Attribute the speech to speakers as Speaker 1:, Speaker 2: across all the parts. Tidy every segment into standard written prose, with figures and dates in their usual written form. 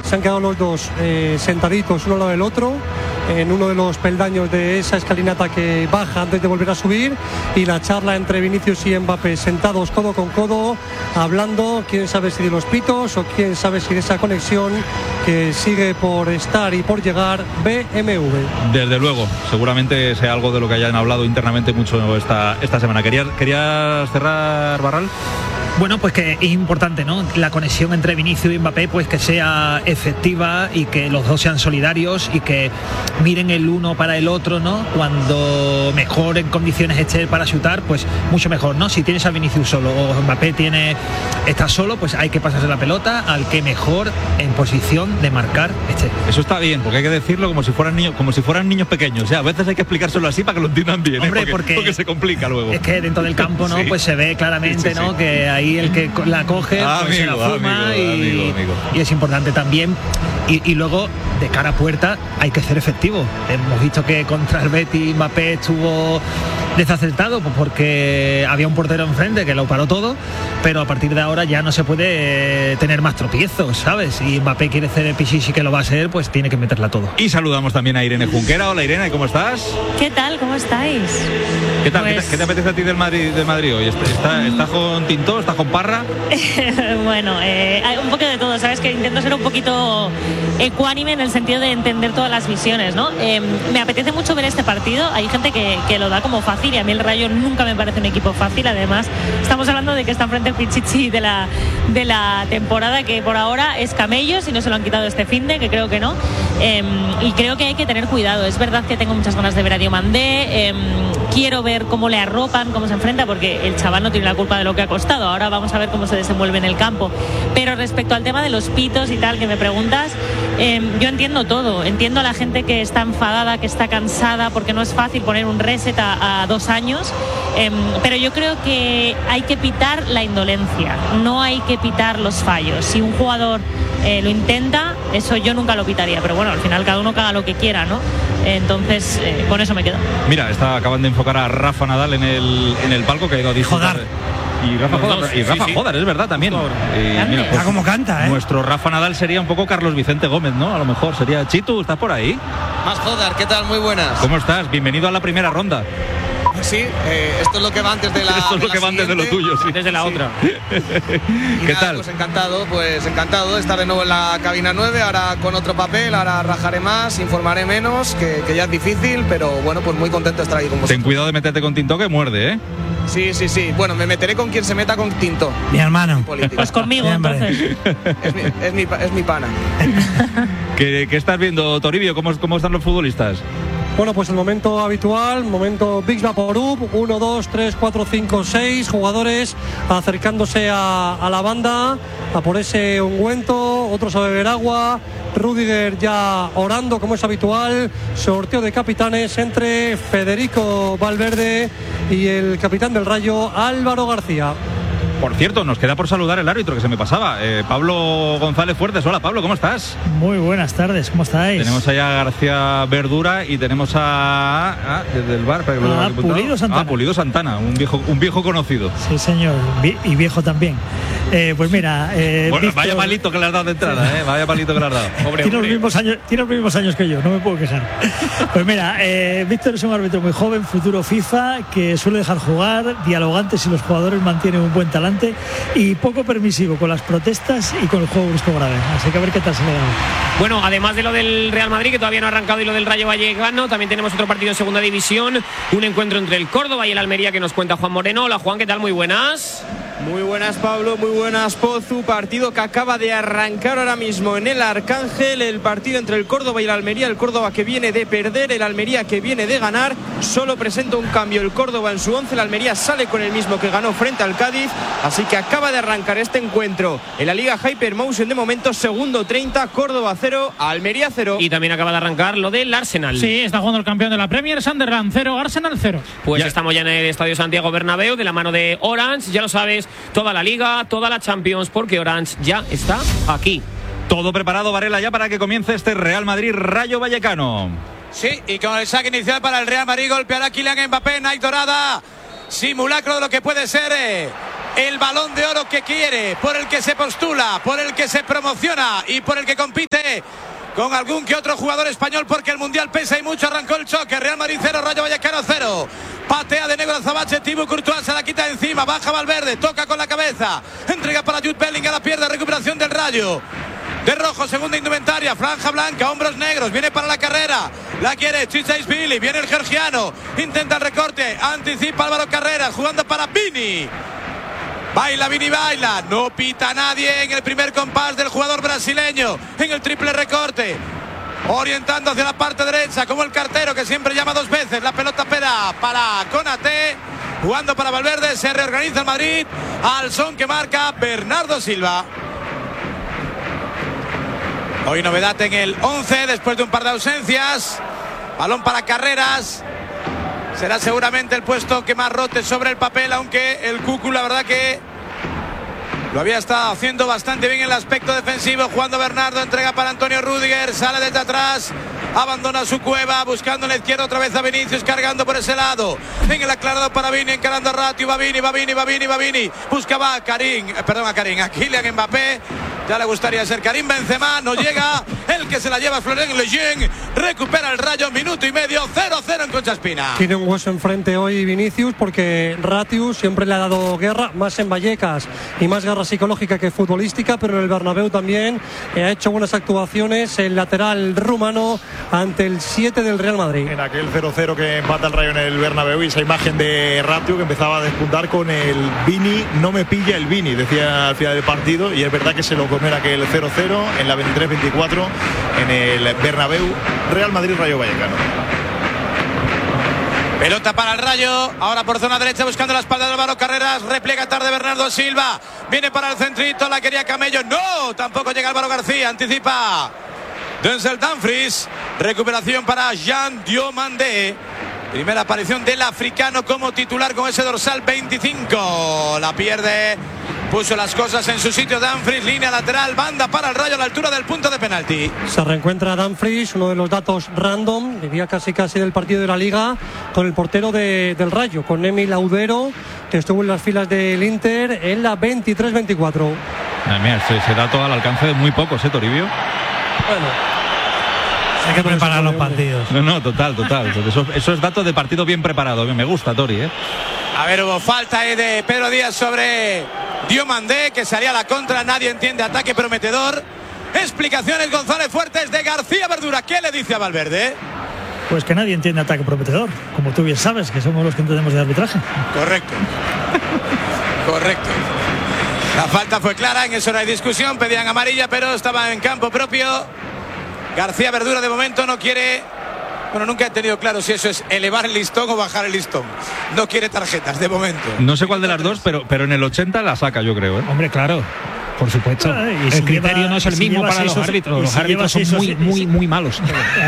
Speaker 1: se han quedado los dos sentaditos uno al lado del otro, en uno de los peldaños de esa escalinata que baja antes de volver a subir, y la charla entre Vinicius y Mbappé sentados codo con codo, hablando, quién sabe si de los pitos o quién sabe si de esa conexión que sigue por estar y por llegar BMW.
Speaker 2: Desde luego, seguramente sea algo de lo que hayan hablado internamente mucho esta semana. ¿Querías cerrar, Barral?
Speaker 3: Bueno, pues que es importante, ¿no? La conexión entre Vinicius y Mbappé, pues que sea efectiva y que los dos sean solidarios y que miren el uno para el otro, ¿no? Cuando mejor en condiciones esté para chutar, pues mucho mejor, ¿no? Si tienes a Vinicius solo o Mbappé está solo, pues hay que pasarse la pelota al que mejor en posición de marcar esté.
Speaker 2: Eso está bien, porque hay que decirlo como si fueran niños pequeños. O sea, a veces hay que explicárselo así para que lo entiendan bien.
Speaker 3: Hombre,
Speaker 2: porque se complica luego.
Speaker 3: Es que dentro del campo, ¿no? Sí. Pues se ve claramente,
Speaker 2: sí.
Speaker 3: ¿no? Que ahí el que la coge, pues se la fuma y es importante también. Y luego, de cara a puerta, hay que ser efectivo. Hemos visto que contra el Betis Mbappé estuvo desacertado, pues porque había un portero enfrente que lo paró todo, pero a partir de ahora ya no se puede tener más tropiezos, ¿sabes? Si Mbappé quiere ser el pichichi, que lo va a ser, pues tiene que meterla todo.
Speaker 2: Y saludamos también a Irene Junquera. Hola Irene, ¿cómo estás?
Speaker 4: ¿Qué tal? ¿Cómo estáis?
Speaker 2: ¿Qué tal? Pues... ¿Qué te apetece a ti del Madrid hoy? ¿Estás con Tintó? ¿Estás con Parra?
Speaker 4: Bueno, un poco de todo, ¿sabes? Que intento ser un poquito ecuánime en el sentido de entender todas las visiones, ¿no? Me apetece mucho ver este partido. Hay gente que lo da como fácil, y a mí el Rayo nunca me parece un equipo fácil. Además, estamos hablando de que está frente al pichichi de la temporada, que por ahora es camello, si no se lo han quitado este finde, que creo que no. Y creo que hay que tener cuidado. Es verdad que tengo muchas ganas de ver a Diomandé. Quiero ver cómo le arropan, cómo se enfrenta, porque el chaval no tiene la culpa de lo que ha costado. Ahora vamos a ver cómo se desenvuelve en el campo. Pero respecto al tema de los pitos y tal que me preguntas, yo entiendo todo. Entiendo a la gente que está enfadada, que está cansada, porque no es fácil poner un reset a 2 años. Pero yo creo que hay que pitar la indolencia, no hay que pitar los fallos. Si un jugador lo intenta, eso yo nunca lo pitaría, pero bueno, al final cada uno que haga lo que quiera, ¿no? Entonces, con eso me quedo.
Speaker 2: Mira, acaban de enfocar a Rafa Nadal en el palco, que ha ido a disfrutar. Y Rafa Jodar, es verdad también.
Speaker 5: Mira, pues, como canta, ¿eh?
Speaker 2: Nuestro Rafa Nadal sería un poco Carlos Vicente Gómez, ¿no? A lo mejor sería Chitu. ¿Estás por ahí?
Speaker 6: Más Jodar, ¿qué tal? Muy buenas.
Speaker 2: ¿Cómo estás? Bienvenido a la primera ronda.
Speaker 6: Sí, esto es lo que va antes de la.
Speaker 2: Esto es lo que va antes de lo tuyo, sí.
Speaker 3: Desde la otra.
Speaker 2: ¿Qué
Speaker 6: nada,
Speaker 2: tal?
Speaker 6: Pues encantado de estar de nuevo en la cabina 9, ahora con otro papel, ahora rajaré más, informaré menos, que ya es difícil, pero bueno, pues muy contento de estar ahí con vosotros.
Speaker 2: Ten cuidado de meterte con Tinto, que muerde, ¿eh?
Speaker 6: Sí. Bueno, me meteré con quien se meta con Tinto.
Speaker 5: Mi hermano.
Speaker 4: Pues conmigo, entonces.
Speaker 6: Es mi pana.
Speaker 2: ¿Qué estás viendo, Toribio? ¿Cómo están los futbolistas?
Speaker 1: Bueno, pues el momento habitual, momento Big Vaporub, 1, 2, 3, 4, 5, 6 jugadores acercándose a la banda a por ese ungüento, otros a beber agua, Rüdiger ya orando como es habitual, sorteo de capitanes entre Federico Valverde y el capitán del Rayo, Álvaro García.
Speaker 2: Por cierto, nos queda por saludar el árbitro, que se me pasaba, Pablo González Fuertes. Hola Pablo, ¿cómo estás?
Speaker 7: Muy buenas tardes, ¿cómo estáis?
Speaker 2: Tenemos allá a García Verdura y tenemos desde el bar
Speaker 7: Pulido Santana.
Speaker 2: Pulido Santana, un viejo conocido.
Speaker 7: Sí señor, y viejo también. Pues mira,
Speaker 2: bueno,
Speaker 7: Víctor...
Speaker 2: vaya palito que le has dado de entrada, vaya palito que le has dado.
Speaker 7: Tiene los mismos años que yo, no me puedo quejar. Pues mira, Víctor es un árbitro muy joven, futuro FIFA, que suele dejar jugar, dialogante si los jugadores mantienen un buen talento y poco permisivo con las protestas y con el juego brusco grave. Así que a ver qué tal se le da.
Speaker 8: Bueno, además de lo del Real Madrid, que todavía no ha arrancado, y lo del Rayo Vallecano, también tenemos otro partido en segunda división, un encuentro entre el Córdoba y el Almería que nos cuenta Juan Moreno. Hola Juan, ¿qué tal? Muy buenas.
Speaker 9: Muy buenas Pablo, muy buenas Pozu. Partido que acaba de arrancar ahora mismo en el Arcángel, el partido entre el Córdoba y el Almería. El Córdoba que viene de perder, el Almería que viene de ganar. Solo presenta un cambio el Córdoba en su 11, el Almería sale con el mismo que ganó frente al Cádiz. Así que acaba de arrancar este encuentro en la Liga Hypermotion de momento, segundo 30, Córdoba 0, Almería 0.
Speaker 8: Y también acaba de arrancar lo del Arsenal.
Speaker 10: Sí, está jugando el campeón de la Premier, Sunderland 0, Arsenal 0.
Speaker 8: Pues estamos ya en el Estadio Santiago Bernabéu de la mano de Orange, ya lo sabes, toda la Liga, toda la Champions, porque Orange ya está aquí.
Speaker 2: Todo preparado, Varela, ya para que comience este Real Madrid Rayo Vallecano.
Speaker 11: Sí, y con el saque inicial para el Real Madrid, golpeará Kylian Mbappé, Nike Dorada, simulacro de lo que puede ser el Balón de Oro que quiere, por el que se postula, por el que se promociona y por el que compite seguramente con algún que otro jugador español, porque el Mundial pesa y mucho. Arrancó el choque, Real Madrid 0, Rayo Vallecano 0. Patea de negro Azabache, Thibaut Courtois se la quita de encima, baja Valverde, toca con la cabeza, entrega para Jude Bellingham, la pierde, recuperación del Rayo. De rojo, segunda indumentaria, franja blanca, hombros negros, viene para la carrera, la quiere Chichaisvili, viene el georgiano, intenta el recorte, anticipa Álvaro Carreras, jugando para Vini. Baila Vini, baila, no pita nadie en el primer compás del jugador brasileño, en el triple recorte, orientando hacia la parte derecha, como el cartero que siempre llama dos veces, la pelota pera para Konaté, jugando para Valverde, se reorganiza el Madrid, al son que marca Bernardo Silva. Hoy novedad en el 11, después de un par de ausencias, balón para Carreras. Será seguramente el puesto que más rote sobre el papel, aunque el Cucu la verdad que lo había estado haciendo bastante bien en el aspecto defensivo. Jugando Bernardo, entrega para Antonio Rüdiger, sale desde atrás, abandona su cueva, buscando en la izquierda otra vez a Vinicius, cargando por ese lado, en el aclarado para Vini, encarando a Ratio, va Vini, buscaba a a Kylian Mbappé. Ya le gustaría ser Karim Benzema, no llega, el que se la lleva Florent Lejeune, recupera el Rayo, minuto y medio, 0-0 en Concha Espina.
Speaker 1: Tiene un hueso enfrente hoy Vinicius, porque Ratius siempre le ha dado guerra, más en Vallecas y más guerra psicológica que futbolística, pero en el Bernabéu también ha hecho buenas actuaciones el lateral rumano ante el 7 del Real Madrid.
Speaker 12: En aquel 0-0 que empata el Rayo en el Bernabéu, y esa imagen de Ratio que empezaba a despuntar con el Vini, no me pilla el Vini, decía al final del partido, y es verdad que se lo comer aquel 0-0 en la 23-24 en el Bernabéu, Real Madrid-Rayo Vallecano.
Speaker 11: Pelota para el Rayo, ahora por zona derecha buscando la espalda de Álvaro Carreras, repliega tarde Bernardo Silva, viene para el centrito, la quería Camello, no, tampoco llega Álvaro García, anticipa Denzel Dumfries, recuperación para Jean Diomandé. Primera aparición del africano como titular con ese dorsal 25. La pierde, puso las cosas en su sitio Dumfries, línea lateral, banda para el Rayo a la altura del punto de penalti.
Speaker 1: Se reencuentra Dumfries, uno de los datos random, diría casi del partido de la Liga, con el portero del Rayo, con Emil Audero, que estuvo en las filas del Inter en la 23-24.
Speaker 2: Mira, ese dato al alcance de muy pocos, Toribio.
Speaker 1: Bueno,
Speaker 5: hay que preparar los partidos.
Speaker 2: No, total. Eso es dato de partido bien preparado. Me gusta, Tori,
Speaker 11: A ver, hubo falta de Pedro Díaz sobre Diomandé, que salía a la contra. Nadie entiende, ataque prometedor. Explicaciones González Fuertes de García Verdura. ¿Qué le dice a Valverde?
Speaker 7: Pues que nadie entiende ataque prometedor, como tú bien sabes, que somos los que entendemos de arbitraje.
Speaker 11: Correcto. La falta fue clara, en eso no hay discusión. Pedían amarilla, pero estaba en campo propio. García Verdura de momento no quiere, nunca he tenido claro si eso es elevar el listón o bajar el listón. No quiere tarjetas de momento.
Speaker 2: No sé cuál de las dos, pero en el 80 la saca, yo creo.
Speaker 3: Hombre, claro. Por supuesto. El criterio no es el mismo para los árbitros. Los árbitros son muy malos.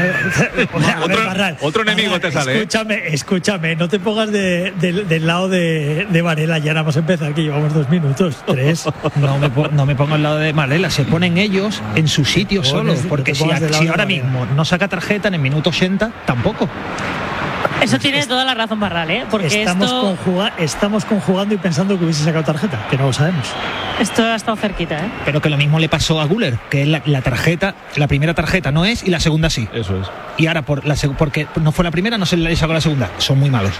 Speaker 2: Otro enemigo te sale.
Speaker 7: Escúchame, no te pongas del lado de Varela. Ya nada más empezar, que llevamos 2 minutos, 3.
Speaker 3: No me pongo al lado de Varela. Se ponen ellos en su sitio solo. Porque si ahora mismo no saca tarjeta en el minuto 80, tampoco.
Speaker 4: Eso tiene toda la razón Barral, porque
Speaker 7: estamos conjugando y pensando que hubiese sacado tarjeta, que no lo sabemos.
Speaker 4: Esto ha estado cerquita,
Speaker 3: Pero que lo mismo le pasó a Güler, que la tarjeta, la primera tarjeta no es y la segunda sí.
Speaker 2: Eso es.
Speaker 3: Y ahora porque no fue la primera, no se le sacó la segunda. Son muy malos.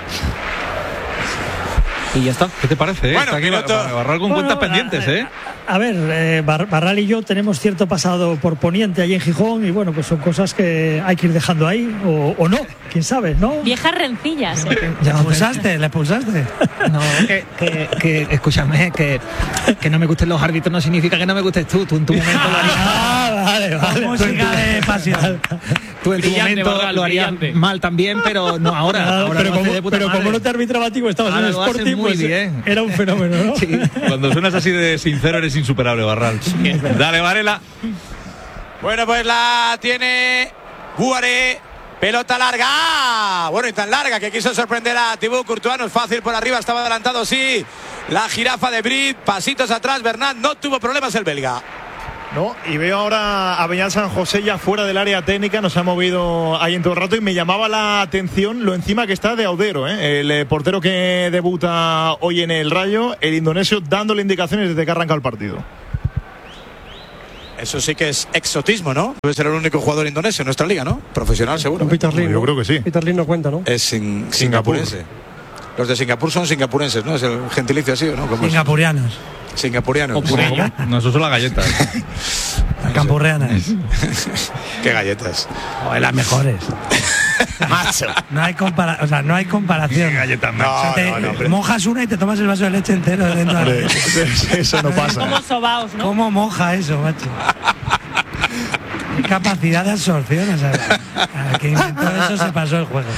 Speaker 2: Y ya está. ¿Qué te parece?
Speaker 11: Bueno,
Speaker 2: está aquí Barral con cuentas pendientes,
Speaker 7: A ver, Barral y yo tenemos cierto pasado por Poniente allí en Gijón, y bueno, pues son cosas que hay que ir dejando ahí, o no, quién sabe, ¿no?
Speaker 4: Viejas rencillas.
Speaker 5: ¿Le expulsaste?
Speaker 3: No, que escúchame, que no me gusten los árbitros no significa que no me gustes tú. Tú en tu momento lo harías.
Speaker 7: Vale.
Speaker 5: Música de pasión.
Speaker 3: Tú en tu momento lo harías mal también, pero no ahora.
Speaker 7: Pero como no te arbitraba a ti, estabas en el Sporting,
Speaker 3: muy bien.
Speaker 7: Era un fenómeno, ¿no?
Speaker 2: Sí. Cuando suenas así de sincero eres insuperable, Barral. Dale, Varela.
Speaker 11: Bueno, pues la tiene Buaré. Pelota larga. Bueno, y tan larga que quiso sorprender a Thibaut Courtois. No es fácil por arriba, estaba adelantado, sí. La jirafa de Brit, pasitos atrás. Bernat, no tuvo problemas el belga.
Speaker 12: No, y veo ahora a Beñat San José ya fuera del área técnica, nos ha movido ahí en todo el rato, y me llamaba la atención lo encima que está de Audero, el portero que debuta hoy en el Rayo, el indonesio dándole indicaciones desde que arranca el partido.
Speaker 11: Eso sí que es exotismo, ¿no? Debe ser el único jugador indonesio en nuestra liga, ¿no? Profesional, seguro.
Speaker 1: Peter Lim,
Speaker 12: yo creo que sí.
Speaker 1: Peter Lim no cuenta, ¿no?
Speaker 11: Es singapurense. Los de Singapur son singapurenses, ¿no? Es el gentilicio así, ¿no?
Speaker 5: Singapurianos.
Speaker 11: Singapurianos.
Speaker 2: No, eso son las galletas.
Speaker 5: Campurrianas.
Speaker 11: ¿Qué galletas?
Speaker 5: Las mejores.
Speaker 11: Macho.
Speaker 5: No hay comparación.
Speaker 2: Galletas,
Speaker 11: no,
Speaker 5: mojas una y te tomas el vaso de leche entero dentro de la leche.
Speaker 12: Eso no pasa.
Speaker 4: Como sobaos, ¿no?
Speaker 5: ¿Cómo moja eso, macho? Qué capacidad de absorción, o sea, al que inventó eso se pasó el juego.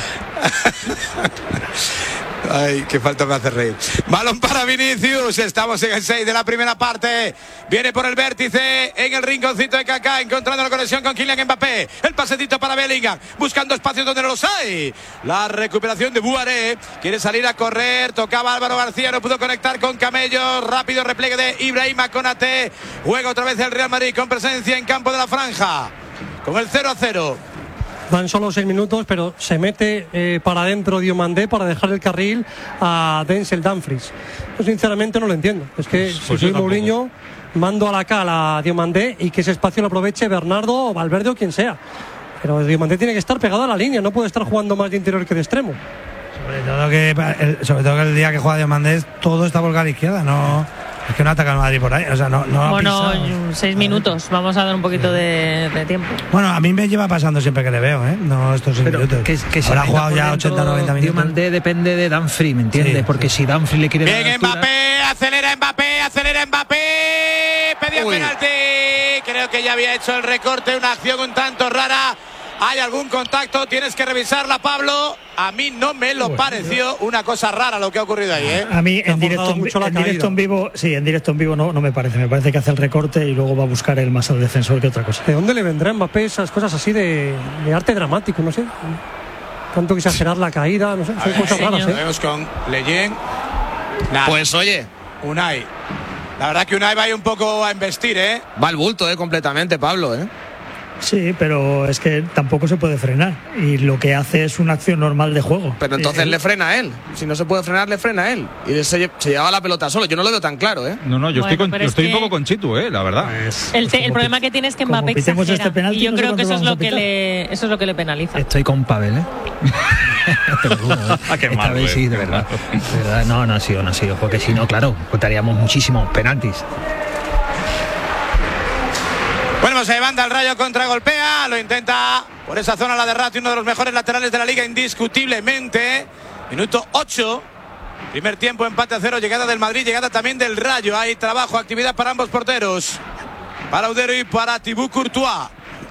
Speaker 11: Ay, qué falta me hace reír. Balón para Vinicius. Estamos en el 6 de la primera parte. Viene por el vértice en el rinconcito de Kaká, encontrando la conexión con Kylian Mbappé. El pasecito para Bellingham, buscando espacios donde no los hay. La recuperación de Buaré. Quiere salir a correr. Tocaba Álvaro García, no pudo conectar con Camello. Rápido repliegue de Ibrahima Konaté. Juega otra vez el Real Madrid con presencia en campo de la franja. Con el 0-0.
Speaker 1: Van solo 6 minutos, pero se mete para adentro Diomandé para dejar el carril a Denzel Dumfries. Yo sinceramente no lo entiendo. Es que si soy Mourinho, mando a la cala a Diomandé y que ese espacio lo aproveche Bernardo o Valverde o quien sea. Pero Diomandé tiene que estar pegado a la línea, no puede estar jugando más de interior que de extremo.
Speaker 5: Sobre todo que el día que juega Diomandé todo está volcado a la izquierda, no. Es que no ataca al Madrid por ahí, o sea, no
Speaker 4: bueno, 6 minutos, vamos a dar un poquito de tiempo.
Speaker 5: Bueno, a mí me lleva pasando siempre que le veo, no estos 6 minutos.
Speaker 3: Que
Speaker 5: ahora ha jugado ya 80 o 90 minutos.
Speaker 3: Diomandé depende de Dumfries, ¿me entiendes? Sí, porque si Dumfries le quiere
Speaker 11: dar Mbappé, acelera Mbappé. Pedía penalti. Creo que ya había hecho el recorte, una acción un tanto rara. ¿Hay algún contacto? Tienes que revisarla, Pablo. A mí no me lo pareció una cosa rara lo que ha ocurrido ahí, ¿eh?
Speaker 7: A mí en directo en vivo no me parece. Me parece que hace el recorte y luego va a buscar el más al defensor que otra cosa.
Speaker 1: ¿De dónde le vendrá Mbappé esas cosas así de arte dramático? No sé. Tanto que exagerar la caída, no sé. Son cosas raras, ¿eh?
Speaker 11: Vemos con Leyen.
Speaker 6: Pues oye,
Speaker 11: Unai. La verdad que Unai va ahí un poco a embestir, ¿eh?
Speaker 6: Va al bulto, completamente, Pablo, ¿eh?
Speaker 7: Sí, pero es que tampoco se puede frenar y lo que hace es una acción normal de juego.
Speaker 6: Pero entonces le frena a él. Si no se puede frenar, le frena a él. Y se lleva la pelota solo. Yo no lo veo tan claro, ¿eh?
Speaker 2: No, yo estoy un poco con Chitu, la verdad.
Speaker 4: El problema que tiene es que Mbappé exagera.
Speaker 7: Este penalti,
Speaker 4: y yo creo que eso es lo que le penaliza.
Speaker 3: Estoy con Pavel, ¿eh? Te lo juro,
Speaker 2: Qué mal,
Speaker 3: vez sí, de verdad. No ha sido. Porque si no, claro, contaríamos muchísimos penaltis.
Speaker 11: Bueno, se levanta el Rayo, contragolpea, lo intenta por esa zona la de Ratti, uno de los mejores laterales de la liga indiscutiblemente. Minuto 8, primer tiempo, empate a 0, llegada del Madrid, llegada también del Rayo. Hay trabajo, actividad para ambos porteros, para Udero y para Thibaut Courtois.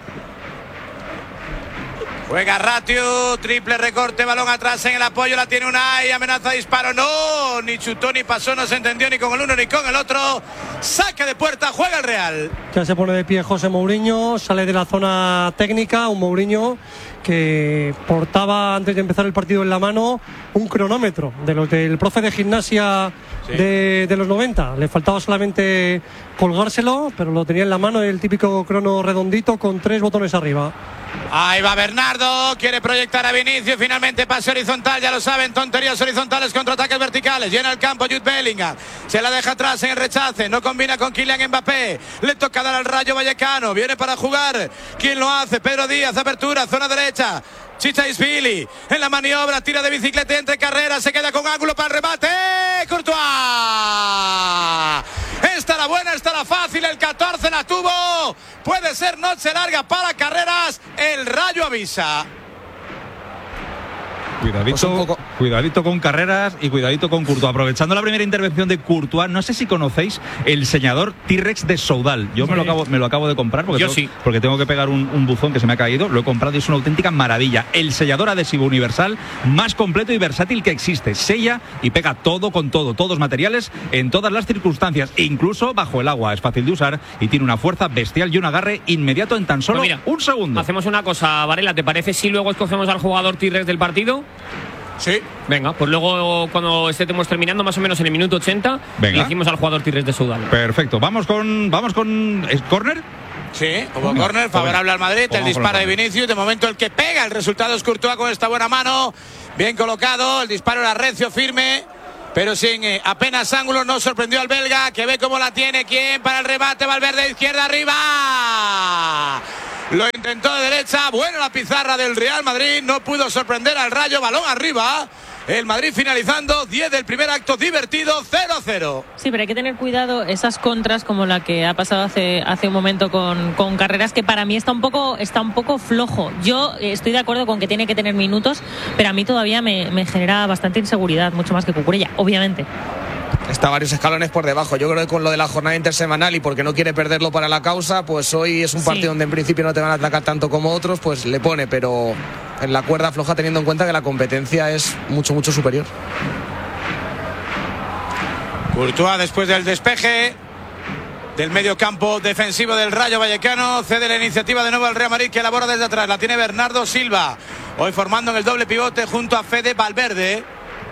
Speaker 11: Juega Ratiu, triple recorte, balón atrás en el apoyo, la tiene Unai, amenaza disparo, no, ni chutó ni pasó, no se entendió ni con el uno ni con el otro. Saque de puerta, juega el Real.
Speaker 1: Ya se pone de pie José Mourinho, sale de la zona técnica, un Mourinho que portaba antes de empezar el partido en la mano un cronómetro de los del profe de gimnasia de los 90. Le faltaba solamente colgárselo, pero lo tenía en la mano, el típico crono redondito con 3 botones arriba.
Speaker 11: Ahí va Bernardo, quiere proyectar a Vinicius, finalmente pase horizontal, ya lo saben, tonterías horizontales contra ataques verticales, llena el campo Jude Bellingham, se la deja atrás en el rechace, no combina con Kylian Mbappé, le toca dar al Rayo Vallecano, viene para jugar, ¿quién lo hace? Pedro Díaz, apertura, zona derecha, Chichaisvili, en la maniobra, tira de bicicleta entre carreras, se queda con ángulo para el remate, Courtois. Esta la buena, esta la fácil, el 14 la tuvo, puede ser noche larga para Carreras, el Rayo avisa.
Speaker 2: Cuidadito con Carreras y cuidadito con Courtois. Aprovechando la primera intervención de Courtois, no sé si conocéis el sellador T-Rex de Soudal. Yo me lo acabo de comprar porque tengo que pegar un buzón que se me ha caído. Lo he comprado y es una auténtica maravilla. El sellador adhesivo universal más completo y versátil que existe. Sella y pega todo con todo, todos materiales en todas las circunstancias, incluso bajo el agua. Es fácil de usar y tiene una fuerza bestial y un agarre inmediato en tan solo un segundo.
Speaker 8: Hacemos una cosa, Varela, ¿te parece si luego escogemos al jugador T-Rex del partido?
Speaker 11: Sí.
Speaker 8: Venga, pues luego cuando estemos terminando, más o menos en el minuto 80, elegimos al jugador T-Rex de Soudal.
Speaker 2: Perfecto, vamos con córner.
Speaker 11: Sí, hubo córner favorable al Madrid, el disparo de Vinicius, de momento el que pega, el resultado es Courtois con esta buena mano, bien colocado, el disparo era recio, firme, pero sin apenas ángulos. No sorprendió al belga, que ve cómo la tiene. ¿Quién para el remate? Valverde, izquierda, arriba. Lo intentó de derecha. Bueno, la pizarra del Real Madrid. No pudo sorprender al Rayo. Balón arriba. El Madrid finalizando. 10 del primer acto. Divertido. 0-0.
Speaker 4: Sí, pero hay que tener cuidado esas contras como la que ha pasado hace un momento con Carreras, que para mí está un poco flojo. Yo estoy de acuerdo con que tiene que tener minutos, pero a mí todavía me genera bastante inseguridad, mucho más que Cucurella, obviamente.
Speaker 6: Está varios escalones por debajo. Yo creo que con lo de la jornada intersemanal y porque no quiere perderlo para la causa, pues hoy es un partido donde en principio no te van a atacar tanto como otros, pues le pone, pero en la cuerda floja, teniendo en cuenta que la competencia es mucho, mucho superior.
Speaker 11: Courtois, después del despeje del medio campo defensivo del Rayo Vallecano, cede la iniciativa de nuevo al Real Madrid, que elabora desde atrás. La tiene Bernardo Silva, hoy formando en el doble pivote junto a Fede Valverde.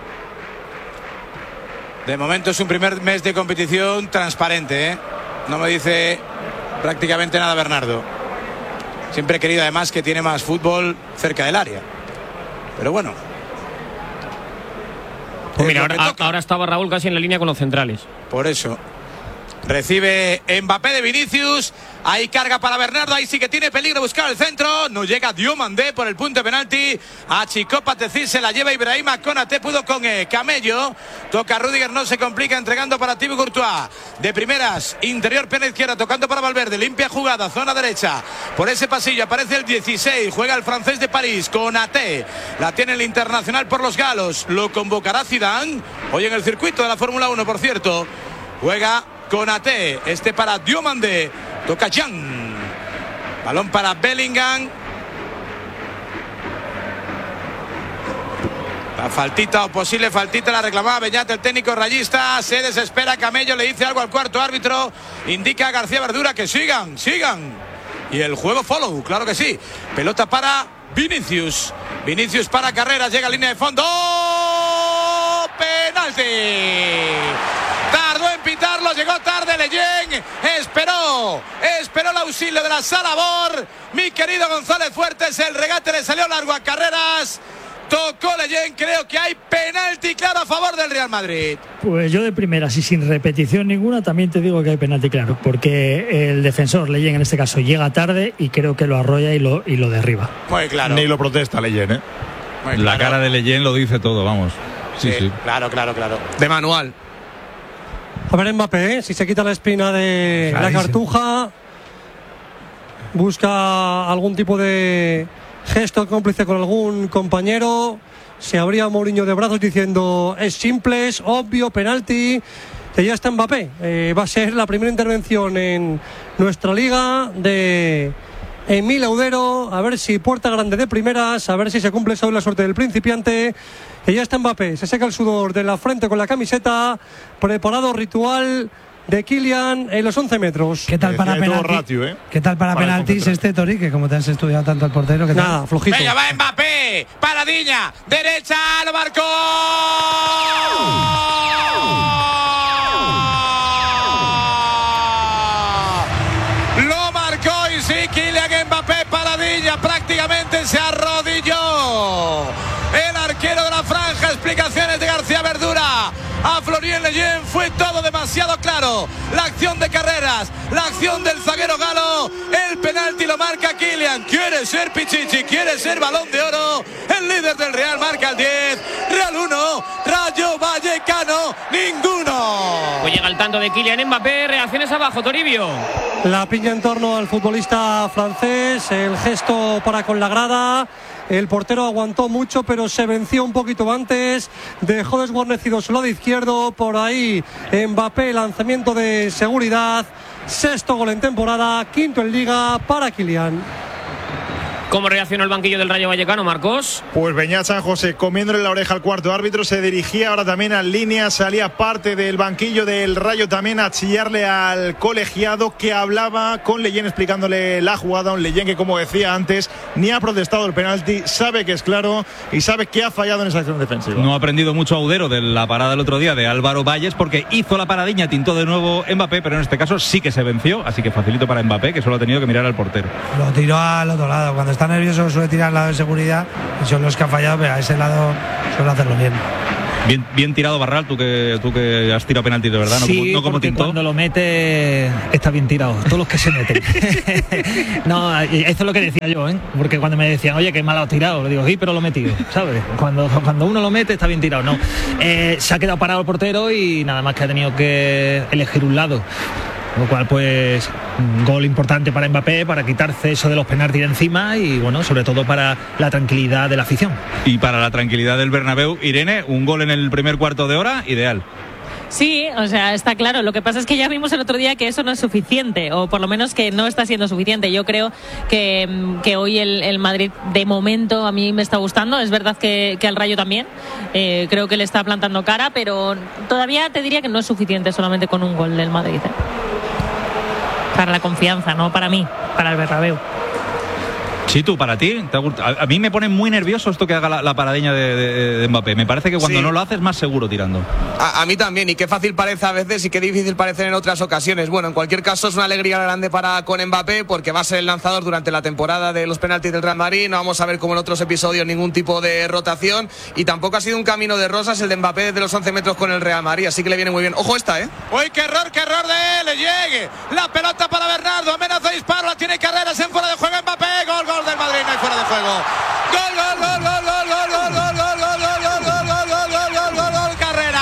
Speaker 11: De momento es un primer mes de competición transparente, ¿eh? No me dice prácticamente nada Bernardo. Siempre he querido además que tiene más fútbol cerca del área. Pero bueno.
Speaker 8: Pues mira, ahora estaba Raúl casi en la línea con los centrales.
Speaker 11: Por eso. Recibe Mbappé de Vinicius. Ahí carga para Bernardo. Ahí sí que tiene peligro buscar el centro. No llega Diomandé por el punto de penalti. Achicó Patecí, se la lleva Ibrahima Konate. Pudo con Camello. Toca Rüdiger, no se complica, entregando para Thibaut Courtois. De primeras, interior, pierna izquierda, tocando para Valverde. Limpia jugada, zona derecha. Por ese pasillo aparece el 16. Juega el francés de París, Konate. La tiene el internacional por los galos. Lo convocará Zidane. Hoy en el circuito de la Fórmula 1, por cierto. Juega Konate, para Diomandé. Toca Jan. Balón para Bellingham. La faltita o posible faltita la reclamaba Beñat, el técnico rayista. Se desespera Camello, le dice algo al cuarto árbitro. Indica a García Verdura que sigan. Y el juego follow, claro que sí. Pelota para Vinicius. Vinicius para Carreras, llega a línea de fondo. ¡Oh! ¡Penalti! Tardó en pitarlo, llegó tarde Leyen, esperó el auxilio de la Salabor. Mi querido González Fuertes, el regate le salió largo a Carreras. Tocó Leyen, creo que hay penalti claro a favor del Real Madrid.
Speaker 7: Pues yo de primeras y sin repetición ninguna también te digo que hay penalti claro, porque el defensor Leyen en este caso llega tarde y creo que lo arrolla y lo derriba.
Speaker 11: Muy claro.
Speaker 12: Ni lo protesta Leyen, ¿eh?
Speaker 2: Claro. La cara de Leyen lo dice todo, vamos. Sí.
Speaker 11: Claro.
Speaker 6: De manual.
Speaker 1: A ver Mbappé, si se quita la espina de la cartuja, busca algún tipo de gesto cómplice con algún compañero. Se abría Mourinho de brazos diciendo es simple, es obvio, penalti. Que ya está Mbappé. Va a ser la primera intervención en nuestra liga de Emil Audero. A ver si puerta grande de primeras, a ver si se cumple esa la suerte del principiante. Que ya está Mbappé, se seca el sudor de la frente con la camiseta. Preparado ritual de Kylian en los 11 metros.
Speaker 5: ¿Qué tal para penaltis?
Speaker 12: Ratio,
Speaker 5: ¿Qué tal para penaltis Tori? Que como te has estudiado tanto al portero. ¿Qué tal?
Speaker 1: Nada, flojito.
Speaker 11: Venga, va Mbappé. Paradiña. Derecha, lo marcó. Lo marcó y sí, Kylian Mbappé. Paradiña prácticamente se arrodilló. El arquero de la franja, explicaciones de García Verdura. A Florian Leyen fue todo demasiado claro. La acción de Carreras, la acción del zaguero galo. El penalti lo marca Kylian. Quiere ser Pichichi, quiere ser Balón de Oro. El líder del Real marca el 10. Real 1, Rayo Vallecano ninguno.
Speaker 8: Pues llega el tanto de Kylian Mbappé. Reacciones abajo, Toribio.
Speaker 1: La piña en torno al futbolista francés. El gesto para con la grada. El portero aguantó mucho, pero se venció un poquito antes. Dejó desguarnecido su lado izquierdo. Por ahí Mbappé, lanzamiento de seguridad. 6º gol en temporada, 5º en liga para Kylian.
Speaker 8: ¿Cómo reaccionó el banquillo del Rayo Vallecano, Marcos?
Speaker 12: Pues Beñat San José comiéndole la oreja al cuarto árbitro, se dirigía ahora también a línea, salía parte del banquillo del Rayo también a chillarle al colegiado que hablaba con Leyen explicándole la jugada. Un Leyen que, como decía antes, ni ha protestado el penalti, sabe que es claro y sabe que ha fallado en esa acción defensiva.
Speaker 2: No ha aprendido mucho Audero de la parada del otro día de Álvaro Valles, porque hizo la paradiña, tintó de nuevo Mbappé, pero en este caso sí que se venció, así que facilito para Mbappé, que solo ha tenido que mirar al portero.
Speaker 5: Lo tiró al otro lado. Cuando está nervioso suele tirar al lado de seguridad y son los que han fallado, pero a ese lado suele hacerlo bien.
Speaker 2: Bien tirado, Barral, tú que has tirado penalti de verdad,
Speaker 3: sí,
Speaker 2: no como Tintó.
Speaker 3: Cuando lo mete está bien tirado, todos los que se meten. No, eso es lo que decía yo, porque cuando me decían, oye, qué mal has tirado, le digo, sí, pero lo he metido, ¿sabes? Cuando uno lo mete está bien tirado, no. Se ha quedado parado el portero y nada más que ha tenido que elegir un lado. Lo cual, pues, un gol importante para Mbappé, para quitarse eso de los penaltis de encima y, bueno, sobre todo para la tranquilidad de la afición.
Speaker 2: Y para la tranquilidad del Bernabéu, Irene, un gol en el primer cuarto de hora, ideal.
Speaker 4: Sí, o sea, está claro. Lo que pasa es que ya vimos el otro día que eso no es suficiente, o por lo menos que no está siendo suficiente. Yo creo que hoy el Madrid, de momento, a mí me está gustando. Es verdad que al Rayo también. Creo que le está plantando cara, pero todavía te diría que no es suficiente solamente con un gol del Madrid. Para la confianza, no para mí, para el Bernabéu.
Speaker 2: Sí, tú, para ti. A mí me pone muy nervioso esto que haga la paradeña de Mbappé. Me parece que cuando no lo haces, más seguro tirando.
Speaker 6: A mí también, y qué fácil parece a veces y qué difícil parece en otras ocasiones. Bueno, en cualquier caso es una alegría grande con Mbappé, porque va a ser el lanzador durante la temporada de los penaltis del Real Madrid. No vamos a ver, como en otros episodios, ningún tipo de rotación, y tampoco ha sido un camino de rosas el de Mbappé desde los 11 metros con el Real Madrid, así que le viene muy bien. Ojo esta,
Speaker 11: ¡Uy, qué error de él! Le llegue la pelota para Bernardo, amenaza disparo, la tiene Carreras en fuera de juego. Mbappé, gol del Madrid, no hay fuera de juego. Gol, Carrera.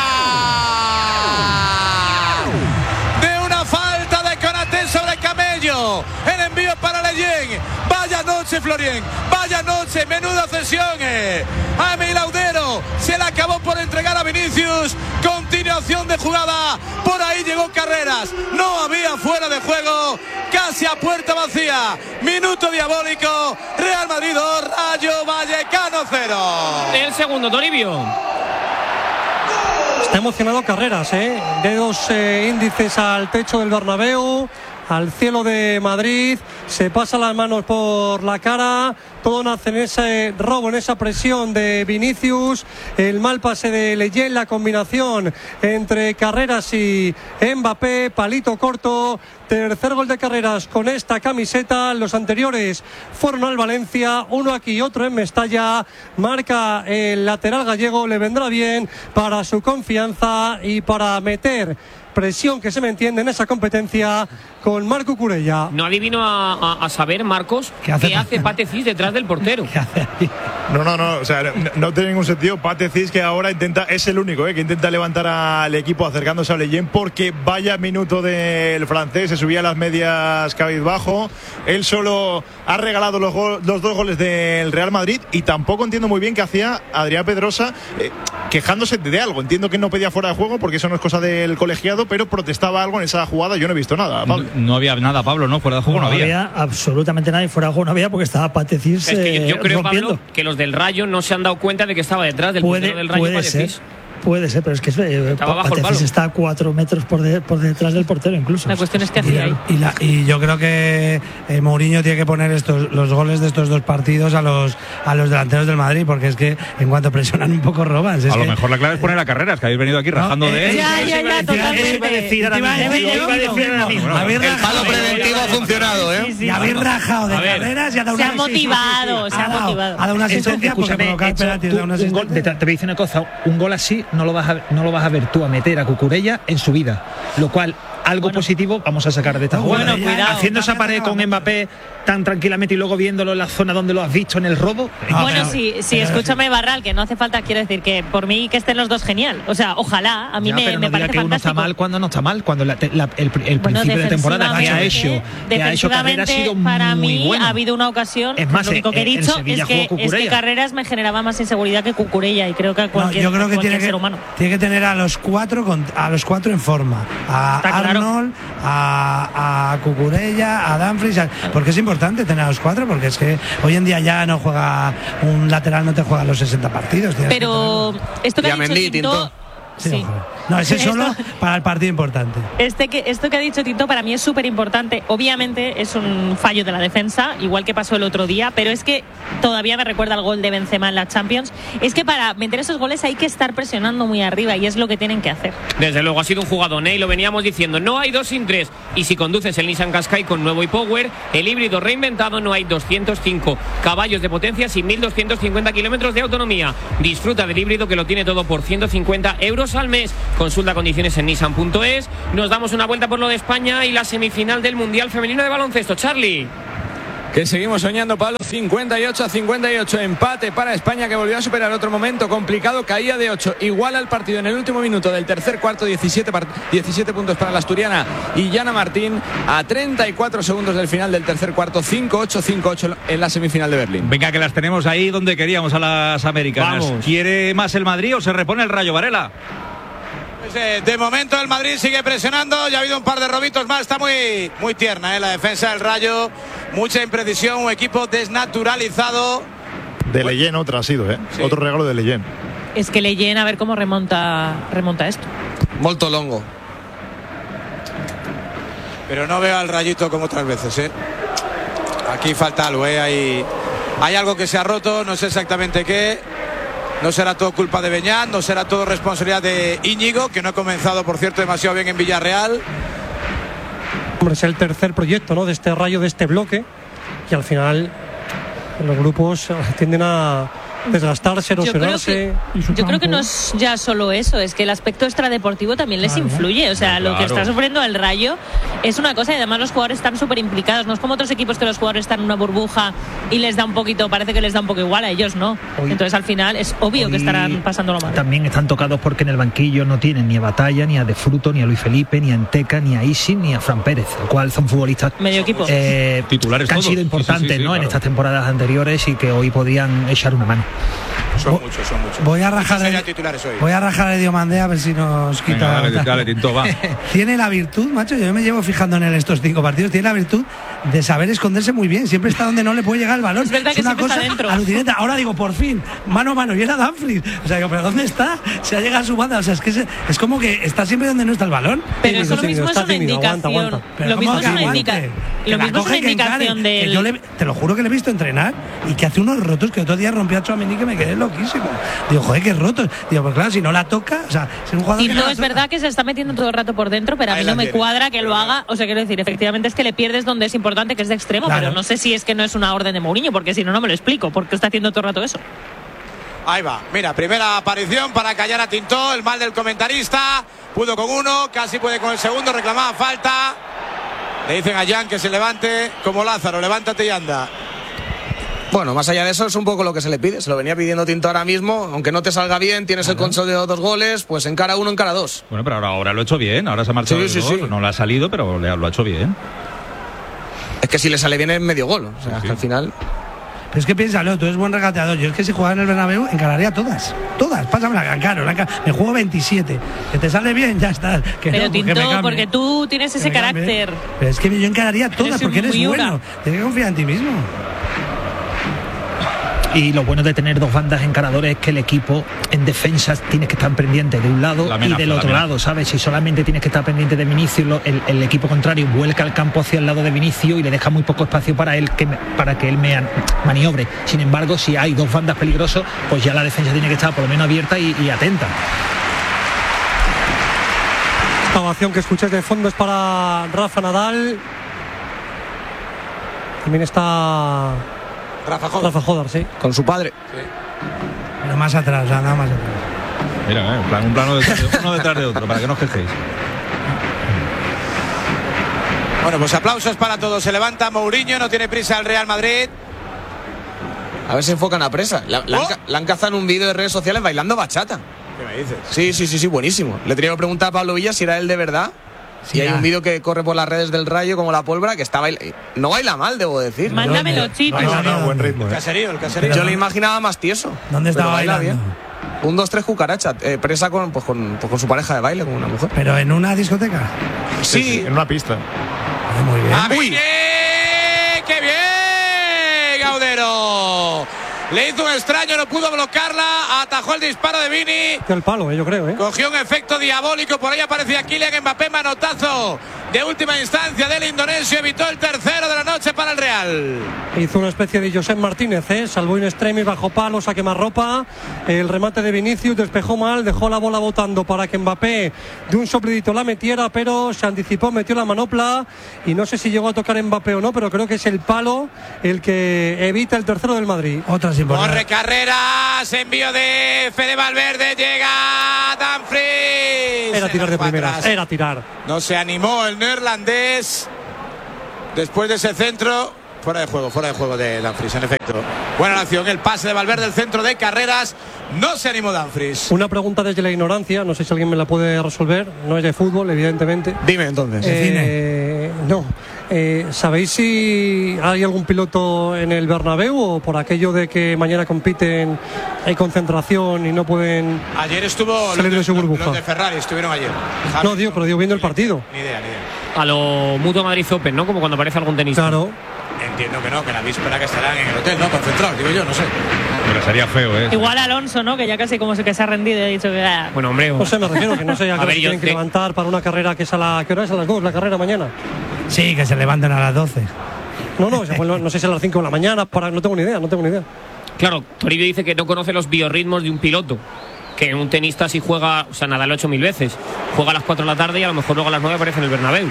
Speaker 11: De una falta de Konaté sobre Camello. El envío para Leyen. Vaya noche, Florien. Vaya noche, menuda cesión. A Emil Laudero se la acabó por entregar a Vinicius. Continuación de jugada. Por ahí llegó Carreras. No había fuera de juego. Casi a puerta vacía. Minuto diabólico. Real Madrid 2, Rayo Vallecano 0.
Speaker 8: El segundo, Toribio.
Speaker 1: Está emocionado Carreras, dedos índices al techo del Bernabéu, al cielo de Madrid, se pasa las manos por la cara. Todo nace en ese robo, en esa presión de Vinicius, el mal pase de Leyen, la combinación entre Carreras y Mbappé, palito corto. Tercer gol de Carreras con esta camiseta. Los anteriores fueron al Valencia, uno aquí, otro en Mestalla. Marca el lateral gallego, le vendrá bien para su confianza y para meter presión, que se me entiende, en esa competencia con Marco Cucurella.
Speaker 8: No adivino a saber, Marcos, ¿qué hace Pate Cis detrás del portero?
Speaker 12: No, o sea, no tiene ningún sentido. Pate Cis, que ahora es el único que intenta levantar al equipo acercándose a Leyen, porque vaya minuto del francés, se subía a las medias cabizbajo. Él solo ha regalado los dos goles del Real Madrid, y tampoco entiendo muy bien qué hacía Adrián Pedrosa quejándose de algo. Entiendo que no pedía fuera de juego, porque eso no es cosa del colegiado, pero protestaba algo en esa jugada. Yo no he visto nada, Pablo.
Speaker 2: No había nada, Pablo, ¿no? Fuera de juego no había.
Speaker 7: No había absolutamente nada, y fuera de juego no había, porque estaba Pate Cis.
Speaker 8: Es que yo creo, Pablo, que los del Rayo no se han dado cuenta de que estaba detrás del portero del Rayo.
Speaker 7: Puede ser, pero es que Pate Cis está a 4 metros por detrás del portero incluso.
Speaker 4: La cuestión es que hacía ahí.
Speaker 5: Y yo creo que Mourinho tiene que poner los goles de estos dos partidos a los delanteros del Madrid, porque es que en cuanto presionan un poco roban.
Speaker 2: A lo mejor la clave es poner a Carreras, que habéis venido aquí rajando de él.
Speaker 4: Ya, totalmente.
Speaker 6: El palo preventivo ha funcionado,
Speaker 5: Y habéis rajado de Carreras y ha dado una
Speaker 4: asistencia. Se ha motivado.
Speaker 5: Ha dado una asistencia, porque colocar penaltis da una asistencia.
Speaker 3: Te voy a decir una cosa, un gol así no lo vas a ver tú a meter a Cucurella en su vida, lo cual algo positivo vamos a sacar de esta jugada.
Speaker 4: Bueno, cuidado.
Speaker 3: Haciendo esa pared con Mbappé tan tranquilamente y luego viéndolo en la zona donde lo has visto en el robo.
Speaker 4: Sí, escúchame, Barral, que no hace falta, quiero decir que por mí que estén los dos genial. O sea, ojalá, a mí me parece fantástico.
Speaker 3: Que uno está mal cuando no está mal, cuando el principio de temporada que ha hecho Carrera ha sido
Speaker 4: para
Speaker 3: muy
Speaker 4: mí
Speaker 3: bueno.
Speaker 4: Ha habido una ocasión,
Speaker 3: es más,
Speaker 4: lo único que he dicho es que Carreras me generaba más inseguridad que Cucurella, y creo que cualquier ser humano.
Speaker 5: Tiene que tener a los cuatro en forma, a Arnold, a Cucurella, a Dumfries, porque es importante tener a los cuatro, porque es que hoy en día ya no juega un lateral, no te juega los 60 partidos.
Speaker 4: Pero esto que ha dicho Tintó, Sí.
Speaker 5: No, ese solo para el partido importante.
Speaker 4: Esto que ha dicho Tito para mí es súper importante. Obviamente es un fallo de la defensa, igual que pasó el otro día, pero es que todavía me recuerda el gol de Benzema en la Champions. Es que para meter esos goles hay que estar presionando muy arriba y es lo que tienen que hacer.
Speaker 8: Desde luego ha sido un jugadón, y lo veníamos diciendo, no hay 2 sin 3. Y si conduces el Nissan Qashqai con nuevo e-Power, el híbrido reinventado, no hay 205 caballos de potencia y 1.250 kilómetros de autonomía. Disfruta del híbrido que lo tiene todo por 150 euros al mes. Consulta condiciones en nissan.es. Nos damos una vuelta por lo de España y la semifinal del Mundial Femenino de Baloncesto. Charlie.
Speaker 9: Que seguimos soñando, Pablo. 58-58, empate para España, que volvió a superar otro momento complicado, caía de 8, igual al partido en el último minuto del tercer cuarto. 17 puntos para la asturiana y Yana Martín, a 34 segundos del final del tercer cuarto. 5-8, 5-8 en la semifinal de Berlín.
Speaker 2: Venga, que las tenemos ahí donde queríamos, a las americanas. Vamos. ¿Quiere más el Madrid o se repone el Rayo, Varela?
Speaker 11: De momento el Madrid sigue presionando, ya ha habido un par de robitos más, está muy tierna la defensa del Rayo, mucha imprecisión, un equipo desnaturalizado.
Speaker 12: De Leyen otra ha sido, sí. Otro regalo de Leyen.
Speaker 4: Es que Leyen, a ver cómo remonta esto.
Speaker 6: Molto longo.
Speaker 11: Pero no veo al Rayito como otras veces, Aquí falta algo, hay algo que se ha roto, no sé exactamente qué. No será todo culpa de Beñat, no será todo responsabilidad de Íñigo, que no ha comenzado, por cierto, demasiado bien en Villarreal.
Speaker 1: Hombre, es el tercer proyecto, ¿no?, de este Rayo, de este bloque, y al final los grupos tienden a desgastarse, erosionarse.
Speaker 4: Yo creo que no es ya solo eso, es que el aspecto extradeportivo también les influye. O sea, lo que está sufriendo el Rayo es una cosa, y además los jugadores están súper implicados. No es como otros equipos que los jugadores están en una burbuja y les da un poquito, parece que les da un poco igual, a ellos no. Entonces al final es obvio que estarán pasándolo mal.
Speaker 3: También están tocados porque en el banquillo no tienen ni a Batalla, ni a De Fruto, ni a Luis Felipe, ni a Enteca, ni a Isi, ni a Fran Pérez, lo cual son futbolistas
Speaker 4: medio equipo
Speaker 3: titulares que han sido importantes, ¿no?, en estas temporadas anteriores, y que hoy podían echar una mano.
Speaker 11: Son muchos.
Speaker 5: Voy a rajar el Diomandé a ver si nos quita.
Speaker 2: Venga, dale, Tinto, va.
Speaker 5: Tiene la virtud, macho, yo me llevo fijando en él estos 5 partidos, tiene la virtud de saber esconderse muy bien, siempre está donde no le puede llegar el balón.
Speaker 4: Es verdad que
Speaker 5: una cosa alucinante. Ahora digo, por fin, mano a mano, y era Dumfries. O sea, pero ¿dónde está? Se ha llegado a su banda, o sea, es como que está siempre donde no está el balón.
Speaker 4: Pero eso lo mismo es una indicación. Lo mismo es una indicación de.
Speaker 5: Te lo juro que le he visto entrenar y que hace unos rotos que otro día rompió a Tchouaméni, que me quedé loquísimo. Digo, joder, qué rotos. Digo, pues claro, si no la toca, o sea, es un jugador.
Speaker 4: Y no es verdad que se está metiendo todo el rato por dentro, pero a mí no me cuadra que lo haga. O sea, quiero decir, efectivamente es que le pierdes donde es importante, que es de extremo, pero no sé si es que no es una orden de Mourinho, porque si no, no me lo explico, porque está haciendo todo el rato eso.
Speaker 11: Ahí va, mira, primera aparición para callar a Tintó, el mal del comentarista. Pudo con uno, casi puede con el segundo, reclamaba falta. Le dicen a Jan que se levante como Lázaro, levántate y anda.
Speaker 6: Bueno, más allá de eso es un poco lo que se le pide. Se lo venía pidiendo Tinto ahora mismo. Aunque no te salga bien, tienes el consolidado de 2 goles, pues encara 1, encara 2.
Speaker 2: Bueno, pero ahora lo ha hecho bien. Ahora se ha marchado el gol. No le ha salido, pero lo ha hecho bien.
Speaker 6: Es que si le sale bien es medio gol. O sea, hasta el final.
Speaker 5: Pero es que piénsalo, tú eres buen regateador. Yo es que si jugara en el Bernabéu encararía todas. Pásamela, encaro. Me juego 27. Que te sale bien, ya está. Que
Speaker 4: pero
Speaker 5: no,
Speaker 4: Tinto, porque tú tienes ese carácter.
Speaker 5: Pero es que yo encararía todas porque eres bueno. Tienes que confiar en ti mismo.
Speaker 3: Y lo bueno de tener 2 bandas encaradores es que el equipo en defensa tienes que estar pendiente de un lado y del otro lado, ¿sabes? Si solamente tienes que estar pendiente de Vinicius, el equipo contrario vuelca el campo hacia el lado de Vinicius y le deja muy poco espacio para que él maniobre. Sin embargo, si hay 2 bandas peligrosas, pues ya la defensa tiene que estar por lo menos abierta y atenta.
Speaker 1: Esta ovación que escucháis de fondo es para Rafa Nadal. También está Rafa Jodar, sí.
Speaker 6: Con su padre.
Speaker 5: Sí. Pero más atrás, nada más atrás.
Speaker 2: Mira, un plano uno detrás de otro, para que no os quejéis.
Speaker 11: Bueno, pues aplausos para todos. Se levanta Mourinho, no tiene prisa el Real Madrid.
Speaker 6: A ver si enfocan a presa. La han cazado en un vídeo de redes sociales bailando bachata.
Speaker 11: ¿Qué me dices?
Speaker 6: Sí, buenísimo. Le tenía que preguntar a Pablo Villa si era él de verdad. Sí, y hay un vídeo que corre por las redes del Rayo como la pólvora, que está no baila mal, debo decir.
Speaker 4: Mándamelo, chicos.
Speaker 12: No, buen ritmo.
Speaker 11: El caserío.
Speaker 6: Yo le imaginaba más tieso.
Speaker 5: ¿Dónde estaba bailando? Bien.
Speaker 6: 1, 2, 3 cucaracha. Presa con su pareja de baile, con una mujer.
Speaker 5: ¿Pero en una discoteca?
Speaker 6: Sí.
Speaker 12: En una pista.
Speaker 5: Muy bien.
Speaker 11: ¡Qué bien, Gaudero! Le hizo un extraño, no pudo bloquearla. Atajó el disparo de Vini.
Speaker 1: El palo, yo creo,
Speaker 11: Cogió un efecto diabólico. Por ahí aparecía Kylian Mbappé. Manotazo de última instancia del indonesio. Evitó el tercero de la noche para el Real.
Speaker 1: Hizo una especie de Josep Martínez, salvó in extremis bajo palo, a quemarropa. El remate de Vinicius despejó mal, dejó la bola botando para que Mbappé de un soplidito la metiera, pero se anticipó, metió la manopla y no sé si llegó a tocar Mbappé o no, pero creo que es el palo el que evita el tercero del Madrid.
Speaker 11: Corre Carreras, envío de Fede Valverde, llega Dumfries.
Speaker 1: Era tirar de primeras, era tirar.
Speaker 11: No se animó el neerlandés después de ese centro. Fuera de juego de Dumfries, en efecto. Buena la acción, el pase de Valverde, el centro de Carreras. No se animó Dumfries.
Speaker 1: Una pregunta desde la ignorancia, no sé si alguien me la puede resolver. No es de fútbol, evidentemente.
Speaker 11: Dime entonces.
Speaker 1: No. ¿Sabéis si hay algún piloto en el Bernabéu o por aquello de que mañana compiten, hay concentración y no pueden
Speaker 11: ayer estuvo
Speaker 1: salir de su burbuja?
Speaker 11: Los de Ferrari estuvieron ayer.
Speaker 1: No, pero digo viendo el partido.
Speaker 11: Ni idea.
Speaker 8: A lo Mutua Madrid Open, ¿no? Como cuando aparece algún tenista.
Speaker 1: Claro.
Speaker 11: Entiendo que no, que la víspera que estarán en el hotel, ¿no? Concentrados, digo yo, no sé.
Speaker 2: Pero sería feo,
Speaker 4: Igual Alonso, ¿no? Que ya casi como que se ha rendido y ha dicho que...
Speaker 8: Bueno, hombre...
Speaker 1: No sé, me refiero que no sé a qué hora tienen que levantar para una carrera que es a ¿qué hora es? A las 2 la carrera mañana.
Speaker 5: Sí, que se levanten a las 12.
Speaker 1: No sé si a las 5 de la mañana, no tengo ni idea.
Speaker 8: Claro, Toribio dice que no conoce los biorritmos de un piloto. Que un tenista si juega, o sea, Nadal 8.000 veces. Juega a las 4 de la tarde y a lo mejor luego a las 9 aparece en el Bernabéu.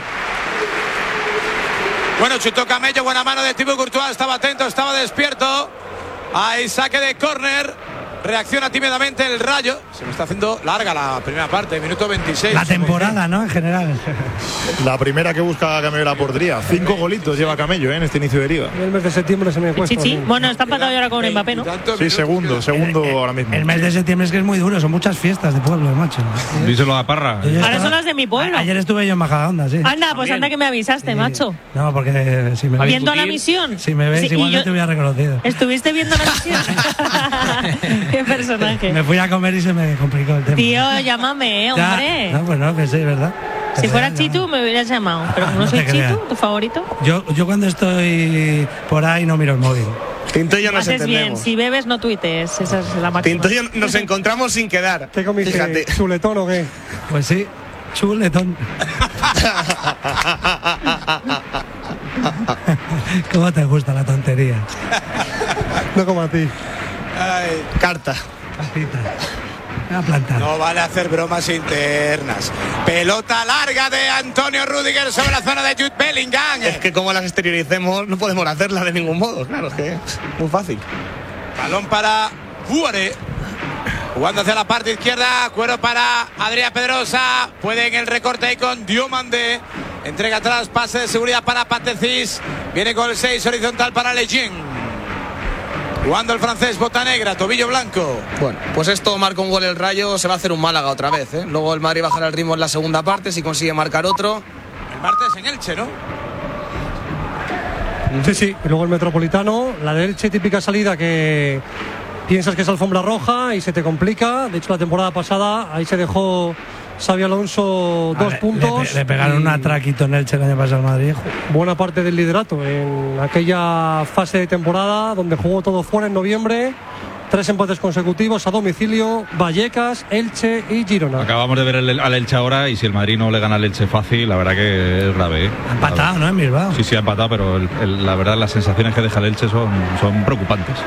Speaker 11: Bueno, chutó Camello, buena mano de Thibaut Courtois, estaba atento, estaba despierto. Ahí saque de córner. Reacciona tímidamente el Rayo. Se me está haciendo larga la primera parte, minuto 26.
Speaker 5: La temporada, ¿no? En general.
Speaker 12: La primera que busca Camello la portería. 5 golitos lleva Camello en este inicio de liga.
Speaker 1: El mes de septiembre se me cuesta.
Speaker 4: Sí. Bueno, está empatado ahora con Mbappé, ¿no?
Speaker 12: Sí, segundo ahora mismo.
Speaker 5: El mes de septiembre es que es muy duro, son muchas fiestas de pueblo, macho.
Speaker 2: Díselo a Parra.
Speaker 4: Ahora son las de mi pueblo.
Speaker 5: Ayer estuve yo en Majadahonda, sí.
Speaker 4: Anda, pues anda que me avisaste, macho.
Speaker 5: No, porque si me
Speaker 4: viendo la misión.
Speaker 5: Si me ves, igual no te hubiera reconocido.
Speaker 4: ¿Estuviste viendo la misión? Qué personaje.
Speaker 5: Me fui a comer y se me complicó el tema.
Speaker 4: Tío, llámame, hombre.
Speaker 5: No, pues no, que sí, ¿verdad?
Speaker 4: Si fuera Chitu me hubieras llamado. Pero como no soy Chitu, tu favorito.
Speaker 5: Yo cuando estoy por ahí no miro el móvil.
Speaker 6: Tinto y yo nos entendemos.
Speaker 4: Bien, si bebes no tuites, esa es la máxima.
Speaker 6: Tinto y yo nos encontramos sin quedar.
Speaker 1: ¿Qué comiste? Fíjate. ¿Chuletón o qué?
Speaker 5: Pues sí, chuletón. ¿Cómo te gusta la tontería?
Speaker 1: No como a ti.
Speaker 6: Ay, carta. No vale hacer bromas internas. Pelota larga de Antonio Rüdiger sobre la zona de Jude Bellingham. Es que como las exterioricemos no podemos hacerlas de ningún modo. Claro, es que es muy fácil. Balón para Buare. Jugando hacia la parte izquierda. Cuero para Adrián Pedrosa. Puede en el recorte ahí con Diomandé. Entrega atrás, pase de seguridad para Patecis. Viene con el 6 horizontal para Lejeune. Jugando el francés, bota negra, tobillo blanco. Bueno, pues esto marca un gol el Rayo, se va a hacer un Málaga otra vez, ¿eh? Luego el Madrid bajará el ritmo en la segunda parte si consigue marcar otro. El martes en Elche, ¿no?
Speaker 1: Sí. Y luego el Metropolitano, la de Elche, típica salida que piensas que es alfombra roja y se te complica. De hecho, la temporada pasada ahí se dejó Xabi Alonso 2 puntos.
Speaker 5: Le pegaron un atraquito en Elche el año pasado al Madrid.
Speaker 1: Buena parte del liderato en aquella fase de temporada donde jugó todo fuera en noviembre. 3 empates consecutivos a domicilio: Vallecas, Elche y Girona.
Speaker 2: Acabamos de ver al Elche ahora y si el Madrid no le gana al Elche fácil, la verdad que es grave.
Speaker 5: Ha empatado, ¿no? En Bilbao.
Speaker 2: Sí, ha empatado, pero la verdad las sensaciones que deja el Elche son preocupantes.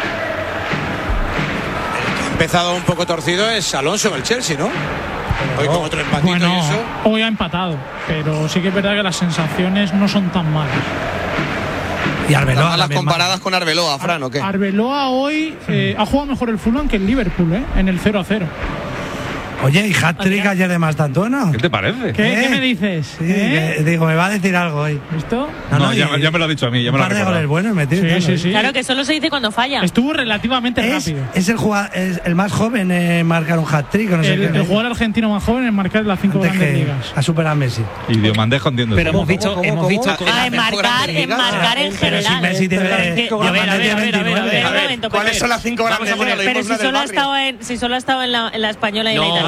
Speaker 11: El que ha empezado un poco torcido es Alonso en el Chelsea, ¿no? Hoy con otro empatito y eso.
Speaker 10: Hoy ha empatado, pero sí que es verdad que las sensaciones no son tan malas.
Speaker 5: Y Arbeloa.
Speaker 6: Las comparadas con Arbeloa, Fran, ¿o qué?
Speaker 10: Arbeloa hoy ha jugado mejor el Fulham que el Liverpool, en el 0-0.
Speaker 5: Oye, ¿y hat-trick ayer de Mastantuono?
Speaker 2: ¿Qué te parece?
Speaker 10: ¿Qué me dices?
Speaker 5: Sí, digo, me va a decir algo hoy.
Speaker 10: ¿Esto?
Speaker 2: No, ya me lo ha dicho a mí. Ya me
Speaker 5: un par de goles buenos metido.
Speaker 10: Sí.
Speaker 4: Claro que solo se dice cuando falla.
Speaker 10: Estuvo relativamente rápido.
Speaker 5: Es el más joven en marcar un hat-trick. No sé
Speaker 10: el jugador argentino más joven en marcar las 5 grandes ligas.
Speaker 5: A superar a Messi.
Speaker 2: Y Diomandé entiendo.
Speaker 3: Pero hemos dicho
Speaker 4: en marcar en general.
Speaker 5: Messi tiene.
Speaker 4: A ver.
Speaker 6: ¿Cuáles son las 5 grandes ligas?
Speaker 4: Pero si solo ha estado en la española y en la italiana.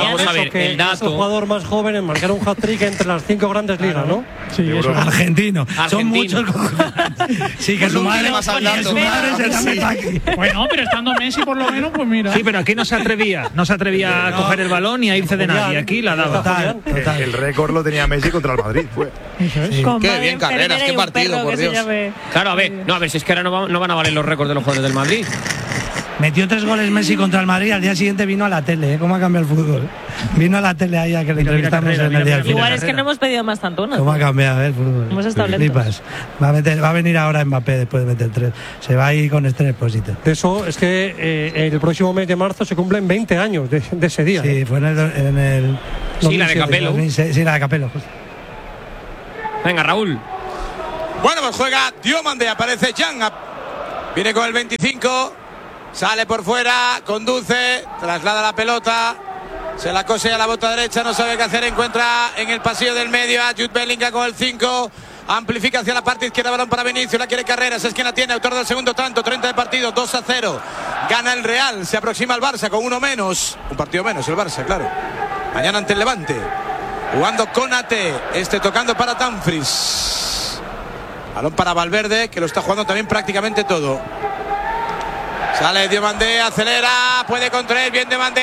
Speaker 4: mañana.
Speaker 8: Vamos a ver,
Speaker 1: que
Speaker 8: el dato.
Speaker 1: es el jugador más joven en marcar un hat-trick entre las 5 grandes ligas, ¿no?
Speaker 7: Sí, eso.
Speaker 5: Argentino. Son muchos. Sí, que su madre
Speaker 6: más hablando.
Speaker 5: se llame Paqui.
Speaker 10: Bueno, pero estando Messi por lo menos, pues mira.
Speaker 3: Sí, pero aquí no se atrevía a coger el balón y a irse de nadie. Aquí la daba.
Speaker 5: Total.
Speaker 12: El récord lo tenía Messi contra el Madrid. Fue.
Speaker 6: Qué bien Carreras, qué partido, por Dios.
Speaker 8: Claro, a ver si es que ahora no van a valer los récords de los jugadores del Madrid.
Speaker 5: Metió 3 goles Messi contra el Madrid, al día siguiente vino a la tele, ¿eh? ¿Cómo ha cambiado el fútbol? Vino a la tele ahí a que le entrevistamos en el día del
Speaker 4: Igual es que no hemos pedido más tanto, ¿no?
Speaker 5: ¿Cómo ha cambiado el fútbol?
Speaker 4: Hemos estado lentos.
Speaker 5: Va a venir ahora Mbappé después de meter 3. Se va ahí con Esther Expósito.
Speaker 1: De eso es que el próximo mes de marzo se cumplen 20 años de ese día.
Speaker 5: Sí, fue en el
Speaker 8: Sí, la de Capello.
Speaker 5: 2006, sí, la de Capello. Justo.
Speaker 8: Venga, Raúl.
Speaker 11: Bueno, pues juega Diomande, aparece Jan. Viene con el 25. Sale por fuera, conduce, traslada la pelota, se la cose a la bota derecha, no sabe qué hacer, encuentra en el pasillo del medio a Jude Bellingham con el 5, amplifica hacia la parte izquierda, balón para Vinicius, la quiere Carreras, es quien la tiene, autor del segundo tanto, 30 de partido, 2-0, gana el Real, se aproxima al Barça con uno menos, un partido menos el Barça, claro, mañana ante el Levante, jugando Konate, tocando para Dumfries, balón para Valverde, que lo está jugando también prácticamente todo. Sale Diomandé, acelera, puede contra él, bien Diomandé.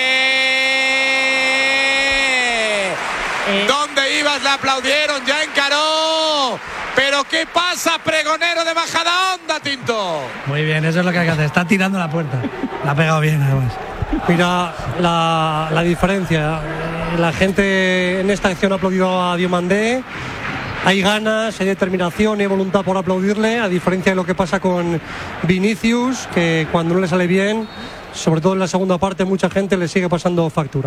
Speaker 11: ¿Dónde ibas? Le aplaudieron, ya encaró. Pero ¿qué pasa, pregonero de bajada onda, Tinto?
Speaker 5: Muy bien, eso es lo que hay que hacer. Está tirando la puerta. La ha pegado bien, además.
Speaker 1: Mira la diferencia. La gente en esta acción ha aplaudido a Diomandé. Hay ganas, hay determinación, hay voluntad por aplaudirle, a diferencia de lo que pasa con Vinicius, que cuando no le sale bien, sobre todo en la segunda parte, mucha gente le sigue pasando factura.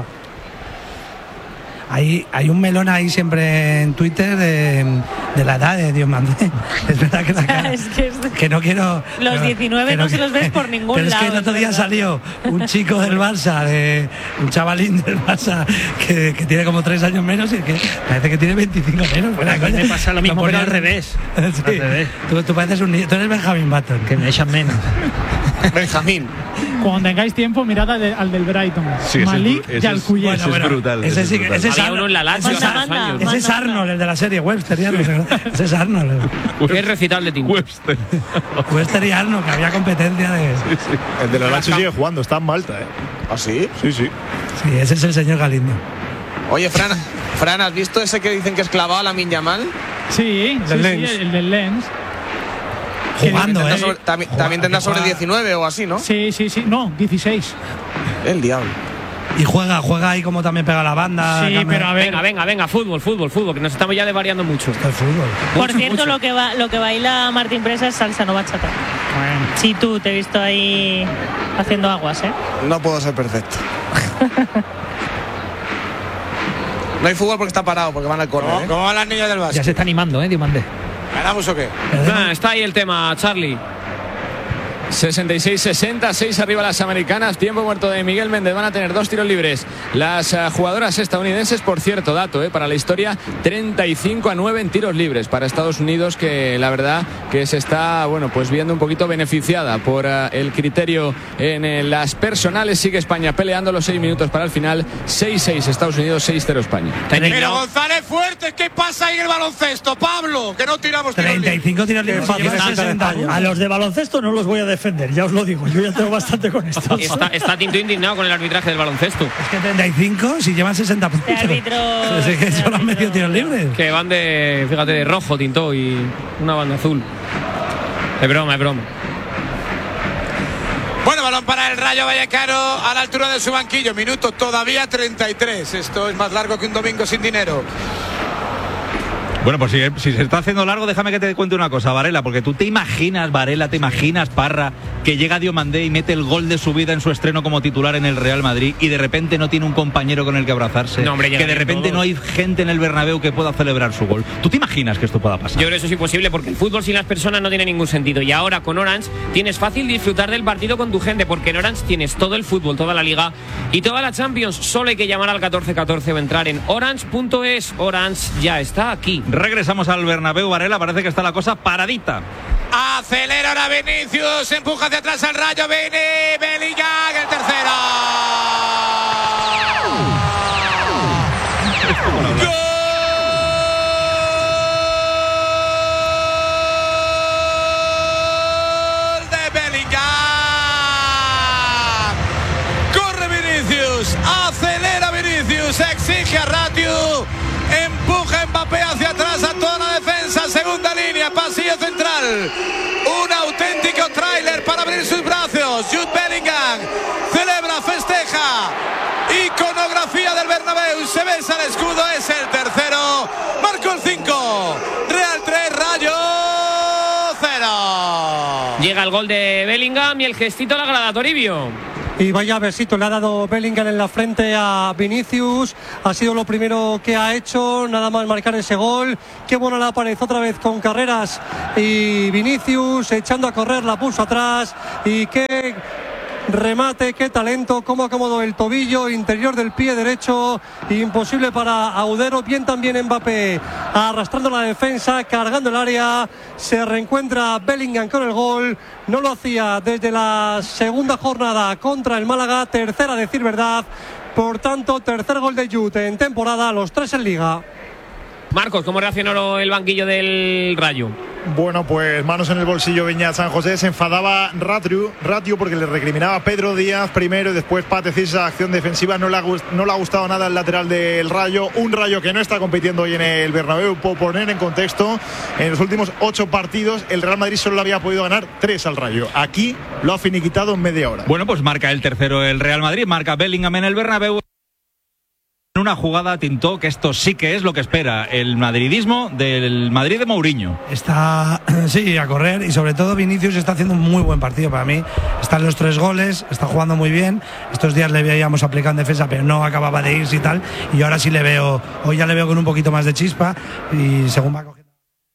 Speaker 5: Hay un melón ahí siempre en Twitter de la edad de Diomandé. Es verdad que la cara, que no quiero...
Speaker 4: Los 19 no se los ves por ningún
Speaker 5: pero
Speaker 4: lado.
Speaker 5: Es que el otro día salió un chico del Barça, un chavalín del Barça que tiene como 3 años menos y que parece que tiene 25 menos.
Speaker 3: Bueno, a mí me pasa lo mismo, pero al revés.
Speaker 5: Sí.
Speaker 3: Al revés.
Speaker 5: Tú pareces un niño, tú eres Benjamin Button.
Speaker 3: Que me echan menos.
Speaker 6: Benjamín.
Speaker 10: Cuando tengáis tiempo, mirad al del Brighton.
Speaker 2: Sí,
Speaker 10: Malik Yalkuyé.
Speaker 2: Ese es brutal.
Speaker 5: Ese es
Speaker 8: uno en la Lazio hace unos años.
Speaker 5: Ese es Arnold, el de la serie Webster. Ese es Arnold.
Speaker 8: Qué recitable, Tim.
Speaker 5: Webster y Arnold, que había competencia de...
Speaker 12: Sí. El de la Lazio sigue jugando, está en Malta, ¿eh?
Speaker 6: ¿Ah, sí?
Speaker 12: Sí.
Speaker 5: Sí, ese es el señor Galindo.
Speaker 6: Oye, Fran, ¿has visto ese que dicen que es clavado a Lamine Yamal?
Speaker 10: Sí, el del Lens.
Speaker 5: Jugando,
Speaker 6: También tendrá sobre 19 o así, ¿no?
Speaker 10: Sí. No, 16.
Speaker 6: El diablo.
Speaker 5: Y juega ahí como también pega la banda.
Speaker 10: Sí, pero a ver.
Speaker 8: Venga, fútbol, que nos estamos ya desvariando mucho.
Speaker 5: El fútbol.
Speaker 4: Por cierto, lo que baila Martín Presa es salsa, no bachata.
Speaker 10: Bueno.
Speaker 4: Sí, tú te he visto ahí haciendo aguas, ¿eh?
Speaker 6: No puedo ser perfecto. No hay fútbol porque está parado, porque van al córner.
Speaker 11: ¿Cómo van las niñas del básquet?
Speaker 3: Ya se está animando, Diomandé.
Speaker 11: ¿Ganamos o qué?
Speaker 8: Está ahí el tema, Charlie.
Speaker 13: 66-60, 6 arriba las americanas, tiempo muerto de Miguel Méndez, van a tener 2 tiros libres las jugadoras estadounidenses, por cierto, dato para la historia, 35-9 en tiros libres para Estados Unidos, que la verdad que se está, bueno, pues viendo un poquito beneficiada por el criterio en las personales. Sigue España peleando los 6 minutos para el final, 6-6 Estados Unidos, 6-0 España.
Speaker 11: Pero González Fuertes, ¿qué pasa ahí en el baloncesto, Pablo? Que no tiramos tiros
Speaker 5: 35 tiros libres.
Speaker 7: A los de baloncesto no los voy a defender, ya os lo digo, yo ya tengo bastante con esto.
Speaker 8: Está Tinto indignado con el arbitraje del baloncesto.
Speaker 5: Es que 35, si llevan 60 puntos. Es que solo han metido tiros libres.
Speaker 8: Que van de rojo, Tinto, y una banda azul. Es broma.
Speaker 11: Bueno, balón para el Rayo Vallecano a la altura de su banquillo. Minuto todavía 33. Esto es más largo que un domingo sin dinero.
Speaker 2: Bueno, pues si se está haciendo largo, déjame que te cuente una cosa, Varela, porque tú te imaginas, Varela, te imaginas, Parra, que llega Diomandé y mete el gol de su vida en su estreno como titular en el Real Madrid y de repente no tiene un compañero con el que abrazarse,
Speaker 8: no, hombre,
Speaker 2: que de repente no hay gente en el Bernabéu que pueda celebrar su gol. ¿Tú te imaginas que esto pueda pasar?
Speaker 8: Yo creo que eso es imposible, porque el fútbol sin las personas no tiene ningún sentido, y ahora con Orange tienes fácil disfrutar del partido con tu gente, porque en Orange tienes todo el fútbol, toda la Liga y toda la Champions. Solo hay que llamar al 1414 o entrar en orange.es. Orange ya está aquí.
Speaker 2: Regresamos al Bernabéu, Varela, parece que está la cosa paradita.
Speaker 11: Acelera ahora Vinicius, empuja hacia atrás al Rayo, Bellingham, el tercero. exige a Ratiu, empuja a Mbappé hacia atrás a toda la defensa, segunda línea, pasillo central, un auténtico tráiler para abrir sus brazos. Jude Bellingham celebra, festeja, iconografía del Bernabéu, se besa el escudo, es el tercero, marcó el 5, Real 3, Rayo 0.
Speaker 8: Llega el gol de Bellingham y el gestito a la grada, Toribio.
Speaker 1: Y vaya besito le ha dado Bellingham en la frente a Vinicius. Ha sido lo primero que ha hecho, nada más marcar ese gol. Qué buena la aparece otra vez con Carreras y Vinicius echando a correr, la puso atrás. Y qué remate, qué talento, cómo acomodó el tobillo interior del pie derecho, imposible para Audero. Bien también Mbappé arrastrando la defensa, cargando el área, se reencuentra Bellingham con el gol. No lo hacía desde la segunda jornada contra el Málaga, tercera a decir verdad. Por tanto, tercer gol de Jude en temporada, los 3 en Liga.
Speaker 8: Marcos, ¿cómo reaccionó el banquillo del Rayo?
Speaker 12: Bueno, pues manos en el bolsillo Beñat San José. Se enfadaba Ratiu porque le recriminaba a Pedro Díaz primero y después Patecís. Esa acción defensiva no le ha gustado nada el lateral del Rayo. Un Rayo que no está compitiendo hoy en el Bernabéu. Por poner en contexto, en los últimos 8 partidos el Real Madrid solo le había podido ganar 3 al Rayo. Aquí lo ha finiquitado en media hora.
Speaker 2: Bueno, pues marca el tercero el Real Madrid, marca Bellingham en el Bernabéu. En una jugada tintó que esto sí que es lo que espera el madridismo del Madrid de Mourinho.
Speaker 5: Está, sí, a correr, y sobre todo Vinicius está haciendo un muy buen partido para mí. Están los 3 goles, está jugando muy bien. Estos días le veíamos aplicando defensa, pero no acababa de irse y tal. Y ahora sí le veo, hoy ya le veo con un poquito más de chispa, y según va cogiendo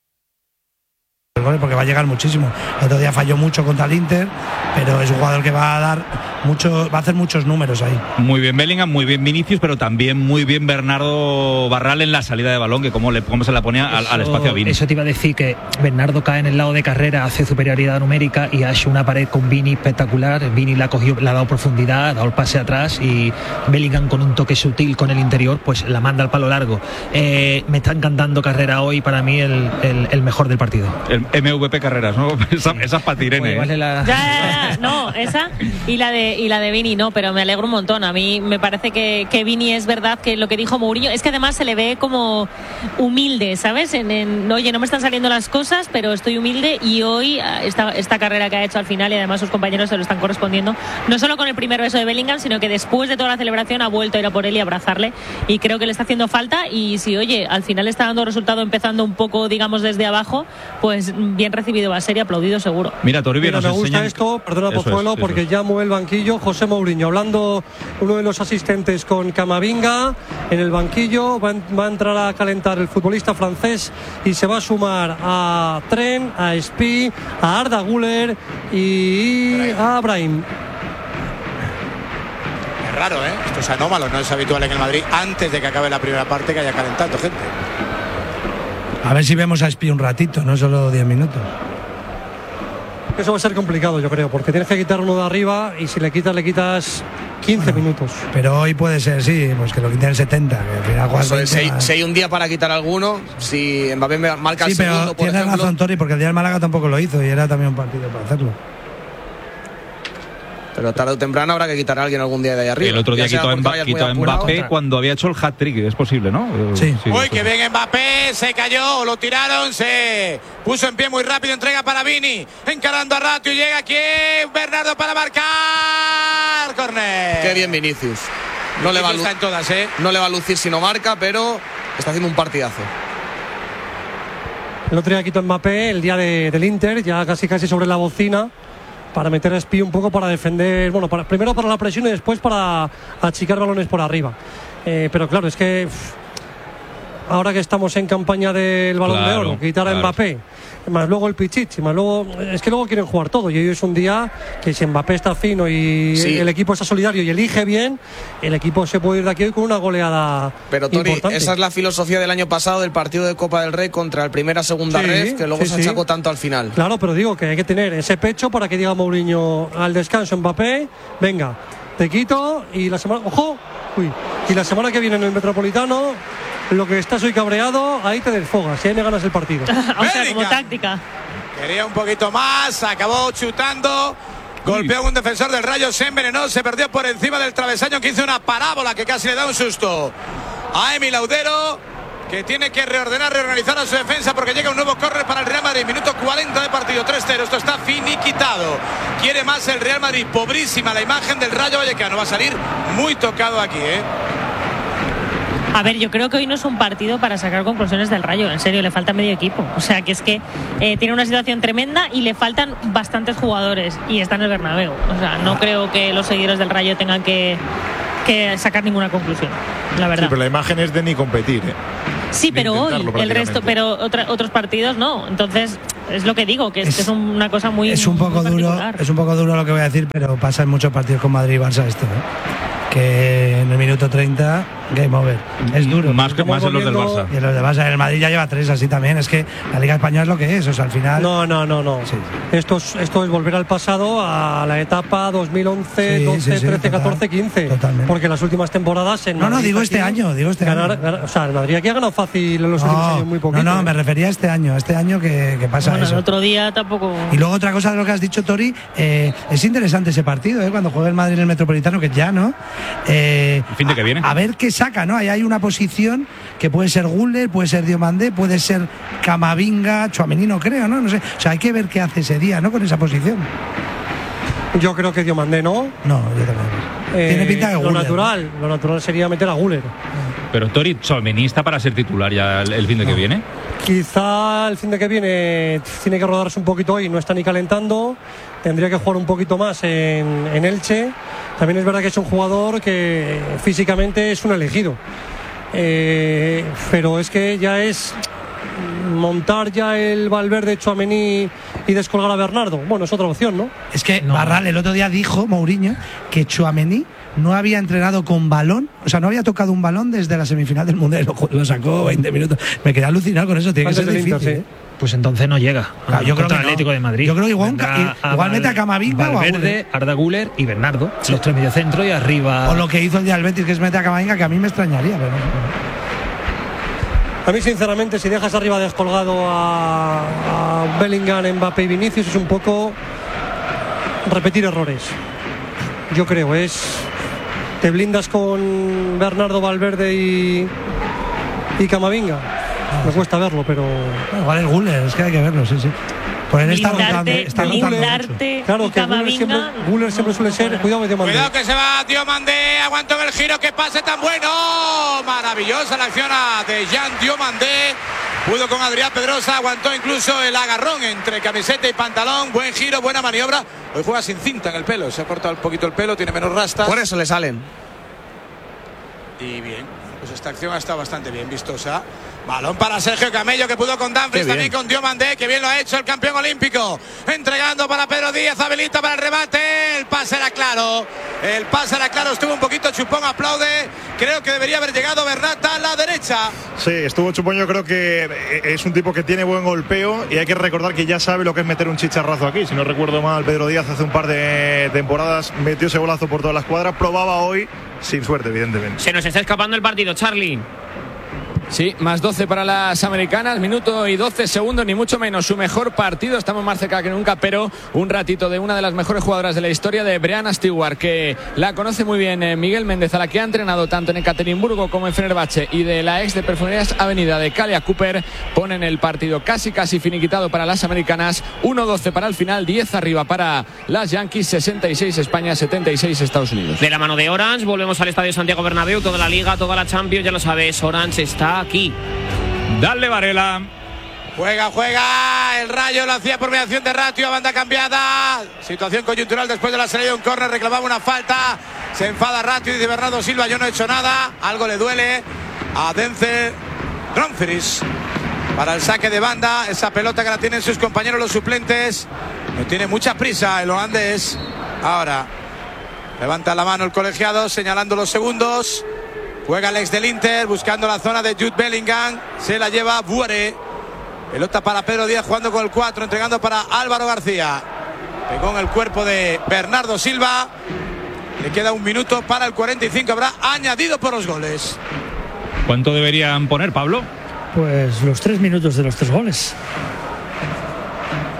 Speaker 5: el gol, porque va a llegar muchísimo. El otro día falló mucho contra el Inter, pero es un jugador que va a dar mucho, va a hacer muchos números ahí.
Speaker 2: Muy bien Bellingham, muy bien Vinicius, pero también muy bien Bernardo Barral en la salida de balón, que cómo se la ponía al espacio a Vini.
Speaker 3: Eso te iba a decir, que Bernardo cae en el lado de carrera, hace superioridad numérica y ha hecho una pared con Vini espectacular. Vini la cogió, le ha dado profundidad, ha dado el pase atrás, y Bellingham con un toque sutil con el interior pues la manda al palo largo. Me está encantando Carrera hoy, para mí el mejor del partido.
Speaker 2: El MVP Carreras, ¿no? Esa es para Irene.
Speaker 3: Pues
Speaker 4: ya, no, esa y la de Vini no, pero me alegro un montón. A mí me parece que Vini, es verdad que lo que dijo Mourinho es que además se le ve como humilde, ¿sabes? Oye, no me están saliendo las cosas, pero estoy humilde, y hoy esta carrera que ha hecho al final, y además sus compañeros se lo están correspondiendo, no solo con el primer beso de Bellingham, sino que después de toda la celebración ha vuelto a ir a por él y abrazarle, y creo que le está haciendo falta. Y si, oye, al final está dando resultado empezando un poco, digamos, desde abajo, pues bien recibido va a ser y aplaudido seguro.
Speaker 2: Mira, Toribio, nos
Speaker 1: me gusta
Speaker 2: enseñan...
Speaker 1: esto, perdona Pozuelo, porque ya mueve el banquillo José Mourinho, hablando uno de los asistentes con Camavinga en el banquillo. Va a entrar a calentar el futbolista francés y se va a sumar a Trent, a Spi, a Arda Güler y a Brahim.
Speaker 11: Es raro, ¿eh? Esto es anómalo, no es habitual en el Madrid antes de que acabe la primera parte que haya calentando gente.
Speaker 5: A ver si vemos a Spi un ratito, no solo 10 minutos.
Speaker 1: Eso va a ser complicado, yo creo, porque tienes que quitar uno de arriba, y si le quitas 15 minutos.
Speaker 5: Pero hoy puede ser, sí, pues que lo quiten en 70. Que al final
Speaker 6: si hay un día para quitar alguno, si Mbappé marca el segundo,
Speaker 5: pero tienes razón, Tori, porque el día del Málaga tampoco lo hizo y era también un partido para hacerlo.
Speaker 6: Pero tarde o temprano habrá que quitar a alguien algún día de ahí arriba.
Speaker 2: El otro día quitó a Mbappé cuando había hecho el hat-trick, es posible, ¿no?
Speaker 5: Sí.
Speaker 11: Uy, que bien Mbappé, se cayó, lo tiraron, se puso en pie muy rápido, entrega para Vini, encarando a Ratiu, llega aquí Bernardo para marcar, córner.
Speaker 6: Qué bien Vinicius. No le va
Speaker 11: en todas,
Speaker 6: no le va a lucir si no marca, pero está haciendo un partidazo.
Speaker 1: El otro día quitó Mbappé, el día del Inter, ya casi sobre la bocina, para meter a Spi un poco, para defender, bueno, primero para la presión y después para achicar balones por arriba. Pero claro, es que ahora que estamos en campaña del Balón de Oro, quitar a Mbappé, más luego el Pichichi, más luego, es que luego quieren jugar todo, y hoy es un día que si Mbappé está fino y el equipo está solidario y elige bien, el equipo se puede ir de aquí hoy con una goleada.
Speaker 6: Pero Tori,
Speaker 1: importante.
Speaker 6: esa es la filosofía del año pasado, del partido de Copa del Rey contra el segunda ref, que luego se achacó tanto al final.
Speaker 1: Claro, pero digo que hay que tener ese pecho para que diga Mourinho al descanso: Mbappé, venga, te quito, y la semana, ojo, y la semana que viene en el Metropolitano, lo que estás hoy cabreado, ahí te desfogas, y ahí me ganas el partido.
Speaker 4: O sea, como táctica.
Speaker 11: Quería un poquito más, acabó chutando, golpeó a un defensor del Rayo, se envenenó, se perdió por encima del travesaño, que hizo una parábola que casi le da un susto a Emi Laudero, que tiene que reorganizar a su defensa porque llega un nuevo córner para el Real Madrid. Minuto 40 de partido, 3-0. Esto está finiquitado. Quiere más el Real Madrid. Pobrísima la imagen del Rayo Vallecano. Va a salir muy tocado aquí,
Speaker 4: A ver, yo creo que hoy no es un partido para sacar conclusiones del Rayo. En serio, le falta medio equipo. O sea, que es que tiene una situación tremenda y le faltan bastantes jugadores. Y está en el Bernabéu. O sea, no creo que los seguidores del Rayo tengan que sacar ninguna conclusión, la verdad.
Speaker 12: Sí, pero la imagen es de ni competir,
Speaker 4: Sí, pero hoy el resto, pero otros partidos no. Entonces es lo que digo, que es una cosa muy
Speaker 5: es un poco
Speaker 4: muy
Speaker 5: duro, es un poco duro lo que voy a decir, pero pasa en muchos partidos con Madrid y Barça esto, que en el minuto 30 game over. Es duro.
Speaker 2: Más en los del Barça.
Speaker 5: Y en los del Barça. El Madrid ya lleva 3 así también. Es que la Liga Española es lo que es. O sea, al final.
Speaker 1: No. Sí. Esto es volver al pasado, a la etapa 2011, 12, 13, 14, 15.
Speaker 5: Totalmente.
Speaker 1: Porque las últimas temporadas en Madrid,
Speaker 5: digo este año.
Speaker 1: O sea, el Madrid aquí ha ganado fácil en los últimos años muy poquito.
Speaker 5: No, me refería a este año. Este año que pasa eso.
Speaker 4: El otro día tampoco.
Speaker 5: Y luego otra cosa de lo que has dicho, Tori, es interesante ese partido, cuando juegue el Madrid en el Metropolitano, que ya, ¿no?
Speaker 2: El fin de que viene.
Speaker 5: A ver qué saca, ¿no? Ahí hay una posición que puede ser Güler, puede ser Diomandé, puede ser Camavinga, Tchouaméni, no creo, ¿no? No sé. O sea, hay que ver qué hace ese día, ¿no? Con esa posición.
Speaker 1: Yo creo que Diomandé no.
Speaker 5: No, yo también. Tiene pinta de Güler.
Speaker 1: Lo natural sería meter a Güler.
Speaker 2: Pero Tori, Tchouaméni está para ser titular ya el fin de que viene.
Speaker 1: Quizá el fin de que viene tiene que rodarse un poquito hoy, no está ni calentando. Tendría que jugar un poquito más en Elche. También es verdad que es un jugador que físicamente es un elegido. Pero es que ya es montar ya el Valverde, Tchouaméni y descolgar a Bernardo. Bueno, es otra opción, ¿no?
Speaker 5: Es que Barral el otro día dijo, Mourinho, que Tchouaméni no había entrenado con balón, o sea, no había tocado un balón desde la semifinal del Mundial. Lo sacó 20 minutos. Me quedé alucinado con eso. Tiene que ser difícil,
Speaker 1: Inter, sí.
Speaker 3: Pues entonces no llega.
Speaker 5: Yo creo que
Speaker 3: el Atlético de Madrid.
Speaker 5: Yo creo que igual mete a Camavinga o a
Speaker 3: Valverde, Arda Güler y Bernardo. Sí. Los 3 mediocentros y arriba.
Speaker 5: O lo que hizo el día del Betis, que es meter a Camavinga, que a mí me extrañaría, pero
Speaker 1: A mí, sinceramente, si dejas arriba descolgado a Bellingham, Mbappé y Vinicius, es un poco repetir errores. Yo creo, te blindas con Bernardo, Valverde y Camavinga. Me cuesta verlo, pero
Speaker 5: igual es Güler, es que hay que verlo, sí. Pues él está
Speaker 4: blindarte,
Speaker 1: claro, que Güler siempre suele ser. Cuidado
Speaker 11: que se va Diomandé, aguantó en el giro, que pase tan bueno. Maravillosa la acción de Jean Diomandé. Pudo con Adrián Pedrosa, aguantó incluso el agarrón entre camiseta y pantalón. Buen giro, buena maniobra. Hoy juega sin cinta en el pelo, se ha cortado un poquito el pelo, tiene menos rastas.
Speaker 6: Por eso le salen.
Speaker 11: Y bien, pues esta acción ha estado bastante bien vistosa. Balón para Sergio Camello, que pudo con Dumfries, también con Diomandé, que bien lo ha hecho el campeón olímpico. Entregando para Pedro Díaz, habilita para el remate. El pase era claro, estuvo un poquito chupón, aplaude. Creo que debería haber llegado Bernat a la derecha.
Speaker 12: Sí, estuvo chupón, yo creo que es un tipo que tiene buen golpeo y hay que recordar que ya sabe lo que es meter un chicharrazo aquí. Si no recuerdo mal, Pedro Díaz hace un par de temporadas metió ese golazo por toda la escuadra, probaba hoy sin suerte, evidentemente.
Speaker 8: Se nos está escapando el partido, Charlie.
Speaker 13: Sí, más 12 para las americanas, minuto y 12 segundos, ni mucho menos su mejor partido. Estamos más cerca que nunca, pero un ratito de una de las mejores jugadoras de la historia, de Breanna Stewart, que la conoce muy bien Miguel Méndez, a la que ha entrenado tanto en Ekaterimburgo como en Fenerbahce, y de la ex de Perfumerías Avenida de Kalia Cooper. Ponen el partido casi finiquitado para las americanas. 1-12 para el final, 10 arriba para las Yankees, 66 España, 76 Estados Unidos.
Speaker 8: De la mano de Orange, volvemos al Estadio Santiago Bernabéu, toda la Liga, toda la Champions, ya lo sabes, Orange está aquí.
Speaker 2: Dale, Varela.
Speaker 11: Juega. El Rayo lo hacía por mediación de Ratio, a banda cambiada. Situación coyuntural después de la salida de un córner, reclamaba una falta. Se enfada Ratio y dice Bernardo Silva, yo no he hecho nada. Algo le duele a Denzel Dumfries para el saque de banda. Esa pelota que la tienen sus compañeros los suplentes. No tiene mucha prisa el holandés. Ahora levanta la mano el colegiado señalando los segundos. Juega el ex del Inter buscando la zona de Jude Bellingham. Se la lleva Buare. Pelota para Pedro Díaz jugando con el 4, entregando para Álvaro García. Pegó en el cuerpo de Bernardo Silva. Le queda un minuto para el 45. Habrá añadido por los goles.
Speaker 2: ¿Cuánto deberían poner, Pablo?
Speaker 7: Pues los 3 minutos de los 3 goles.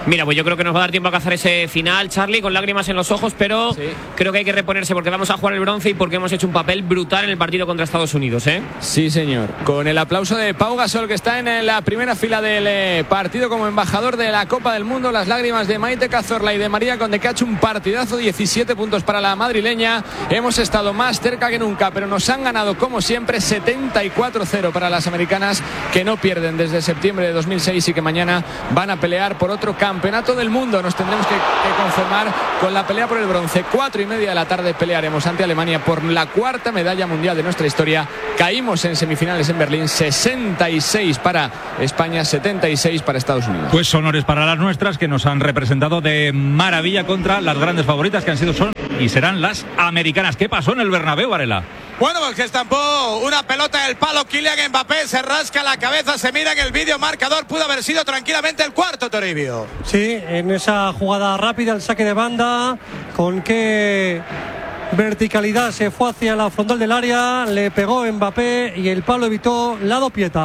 Speaker 8: Mira, pues yo creo que nos va a dar tiempo a cazar ese final, Charlie, con lágrimas en los ojos, pero creo que hay que reponerse porque vamos a jugar el bronce y porque hemos hecho un papel brutal en el partido contra Estados Unidos, ¿eh?
Speaker 13: Sí, señor. Con el aplauso de Pau Gasol, que está en la primera fila del partido como embajador de la Copa del Mundo, las lágrimas de Maite Cazorla y de María Conde, que ha hecho un partidazo, 17 puntos para la madrileña. Hemos estado más cerca que nunca, pero nos han ganado como siempre, 74-0 para las americanas, que no pierden desde septiembre de 2006 y que mañana van a pelear por otro campeonato del mundo. Nos tendremos que conformar con la pelea por el bronce. 4:30 de la tarde pelearemos ante Alemania por la cuarta medalla mundial de nuestra historia. Caímos en semifinales en Berlín, 66 para España, 76 para Estados Unidos.
Speaker 2: Pues honores para las nuestras, que nos han representado de maravilla contra las grandes favoritas que han sido, son y serán las americanas. ¿Qué pasó en el Bernabéu, Varela?
Speaker 11: Bueno, pues que estampó una pelota en el palo Kylian Mbappé, se rasca la cabeza, se mira en el vídeo marcador, pudo haber sido tranquilamente el cuarto, Toribio.
Speaker 1: Sí, en esa jugada rápida, el saque de banda, con qué verticalidad se fue hacia la frontal del área, le pegó Mbappé y el palo evitó la dopieta.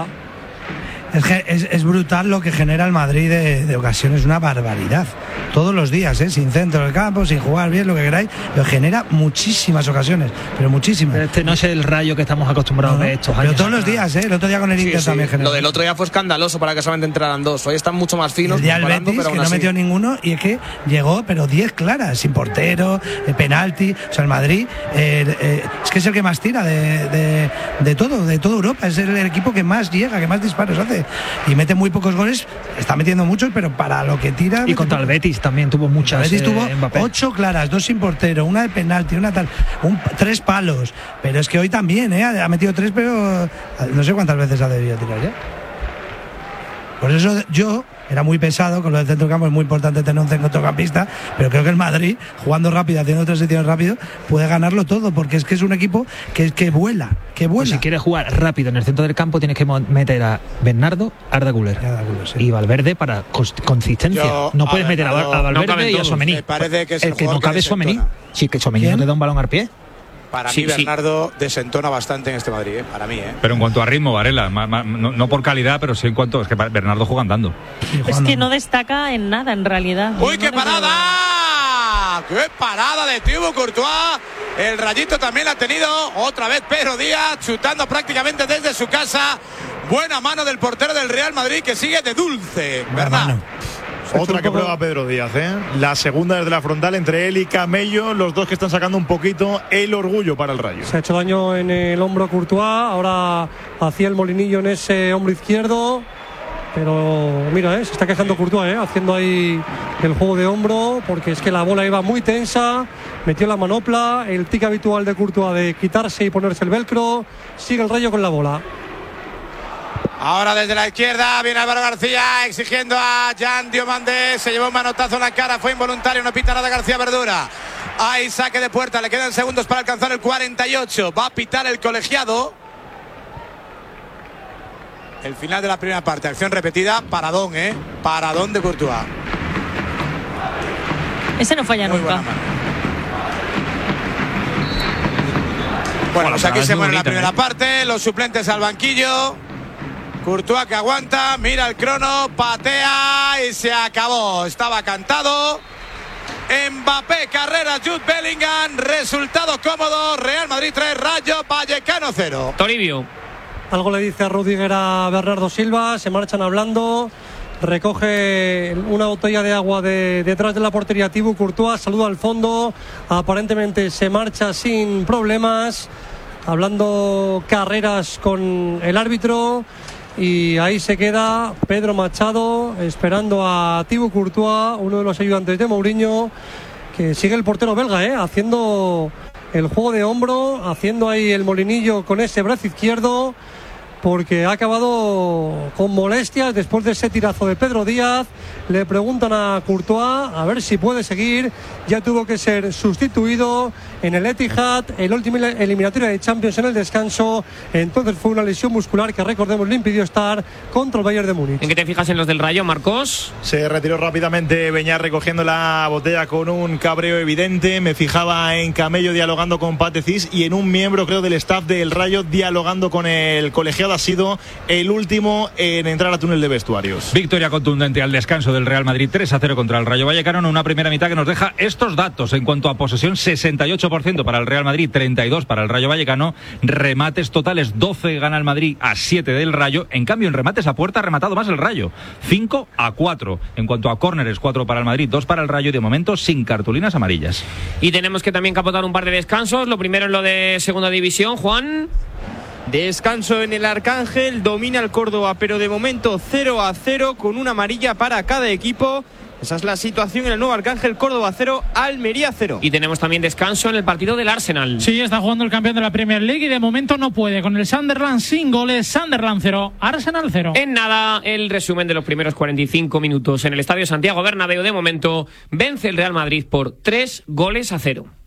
Speaker 5: Es brutal lo que genera el Madrid de ocasiones, una barbaridad. Todos los días, sin centro del campo, sin jugar bien, lo que queráis, lo genera muchísimas ocasiones, pero muchísimas.
Speaker 3: Pero este no es el Rayo que estamos acostumbrados de estos años.
Speaker 5: Pero todos los días, el otro día con el Inter también generó.
Speaker 6: Lo del otro día fue escandaloso para que solamente entraran dos. Hoy están mucho más finos.
Speaker 5: El día del Betis, que no metió ninguno, y es que llegó, pero 10 claras, sin portero, penalti. O sea, el Madrid es que es el que más tira de toda Europa. Es el equipo que más llega, que más disparos hace. Y mete muy pocos goles, está metiendo muchos, pero para lo que tira.
Speaker 3: Y contra el Betis también tuvo muchas.
Speaker 5: El Betis tuvo 8 claras, 2 sin portero, una de penalti, una tal, 3 palos. Pero es que hoy también, ha metido 3, pero no sé cuántas veces ha debido tirar ya. Por eso yo era muy pesado con lo del centro campo, es muy importante tener un centrocampista, pero creo que el Madrid, jugando rápido, haciendo transiciones rápido, puede ganarlo todo, porque es que es un equipo que vuela.
Speaker 3: Pues si quieres jugar rápido en el centro del campo, tienes que meter a Bernardo, Arda Güler y Valverde para consistencia. No puedes meter a Valverde y a Tchouaméni.
Speaker 11: Me parece que es
Speaker 3: el que no cabe Tchouaméni. Sí, que Tchouaméni no le da un balón al pie.
Speaker 11: Para mí Bernardo desentona bastante en este Madrid, para mí.
Speaker 2: Pero en cuanto a ritmo, Varela, no por calidad, pero sí en cuanto... Es que Bernardo juega andando.
Speaker 4: Es que no destaca en nada, en realidad.
Speaker 11: ¡Uy, qué parada! ¡Qué parada de Thibaut Courtois! El rayito también la ha tenido. Otra vez Pedro Díaz, chutando prácticamente desde su casa. Buena mano del portero del Real Madrid, que sigue de dulce, ¿verdad?
Speaker 12: Otra que prueba Pedro Díaz, La segunda desde la frontal entre él y Camello, los dos que están sacando un poquito el orgullo para el Rayo.
Speaker 1: Se ha hecho daño en el hombro Courtois, ahora hacía el molinillo en ese hombro izquierdo, pero mira, se está quejando Courtois, haciendo ahí el juego de hombro, porque es que la bola iba muy tensa, metió la manopla, el tic habitual de Courtois de quitarse y ponerse el velcro, sigue el Rayo con la bola.
Speaker 11: Ahora desde la izquierda viene Álvaro García exigiendo a Jan Diomandé. Se llevó un manotazo en la cara, fue involuntario, no pita nada García Verdura. Hay saque de puerta, le quedan segundos para alcanzar el 48. Va a pitar el colegiado. El final de la primera parte, acción repetida, paradón, paradón de Courtois.
Speaker 4: Ese no falla
Speaker 11: muy
Speaker 4: nunca.
Speaker 11: Bueno, pues aquí se muere la primera parte, los suplentes al banquillo. Courtois que aguanta, mira el crono, patea y se acabó. Estaba cantado. Mbappé, Carreras, Jude Bellingham, resultado cómodo. Real Madrid 3, Rayo Vallecano 0.
Speaker 8: Toribio.
Speaker 1: Algo le dice a Rudiger a Bernardo Silva, se marchan hablando. Recoge una botella de agua detrás de la portería Thibaut Courtois, saluda al fondo, aparentemente se marcha sin problemas, hablando Carreras con el árbitro. Y ahí se queda Pedro Machado esperando a Thibaut Courtois, uno de los ayudantes de Mourinho, que sigue el portero belga, haciendo el juego de hombro, haciendo ahí el molinillo con ese brazo izquierdo, porque ha acabado con molestias después de ese tirazo de Pedro Díaz. Le preguntan a Courtois a ver si puede seguir. Ya tuvo que ser sustituido en el Etihad, el último eliminatoria de Champions en el descanso. Entonces fue una lesión muscular que, recordemos, le impidió estar contra el Bayern de Múnich.
Speaker 8: ¿En qué te fijas en los del Rayo, Marcos?
Speaker 12: Se retiró rápidamente Beñat recogiendo la botella con un cabreo evidente. Me fijaba en Camello dialogando con Patecis y en un miembro, creo, del staff del Rayo dialogando con el colegiado Sociedad ha sido el último en entrar a túnel de vestuarios.
Speaker 2: Victoria contundente al descanso del Real Madrid, 3-0 contra el Rayo Vallecano, en una primera mitad que nos deja estos datos en cuanto a posesión: 68% para el Real Madrid, 32% para el Rayo Vallecano, remates totales 12 gana el Madrid a 7 del Rayo. En cambio, en remates a puerta ha rematado más el Rayo, 5-4. En cuanto a córneres, 4 para el Madrid, 2 para el Rayo, y de momento sin cartulinas amarillas.
Speaker 8: Y tenemos que también capotar un par de descansos. Lo primero es lo de segunda división, Juan.
Speaker 9: Descanso en el Arcángel, domina el Córdoba, pero de momento 0-0 con una amarilla para cada equipo. Esa es la situación en el nuevo Arcángel. Córdoba 0, Almería 0.
Speaker 8: Y tenemos también descanso en el partido del Arsenal.
Speaker 10: Sí, está jugando el campeón de la Premier League y de momento no puede. Con el Sunderland sin goles, Sunderland 0, Arsenal 0.
Speaker 8: En nada, el resumen de los primeros 45 minutos en el Estadio Santiago Bernabéu. De momento vence el Real Madrid por 3-0.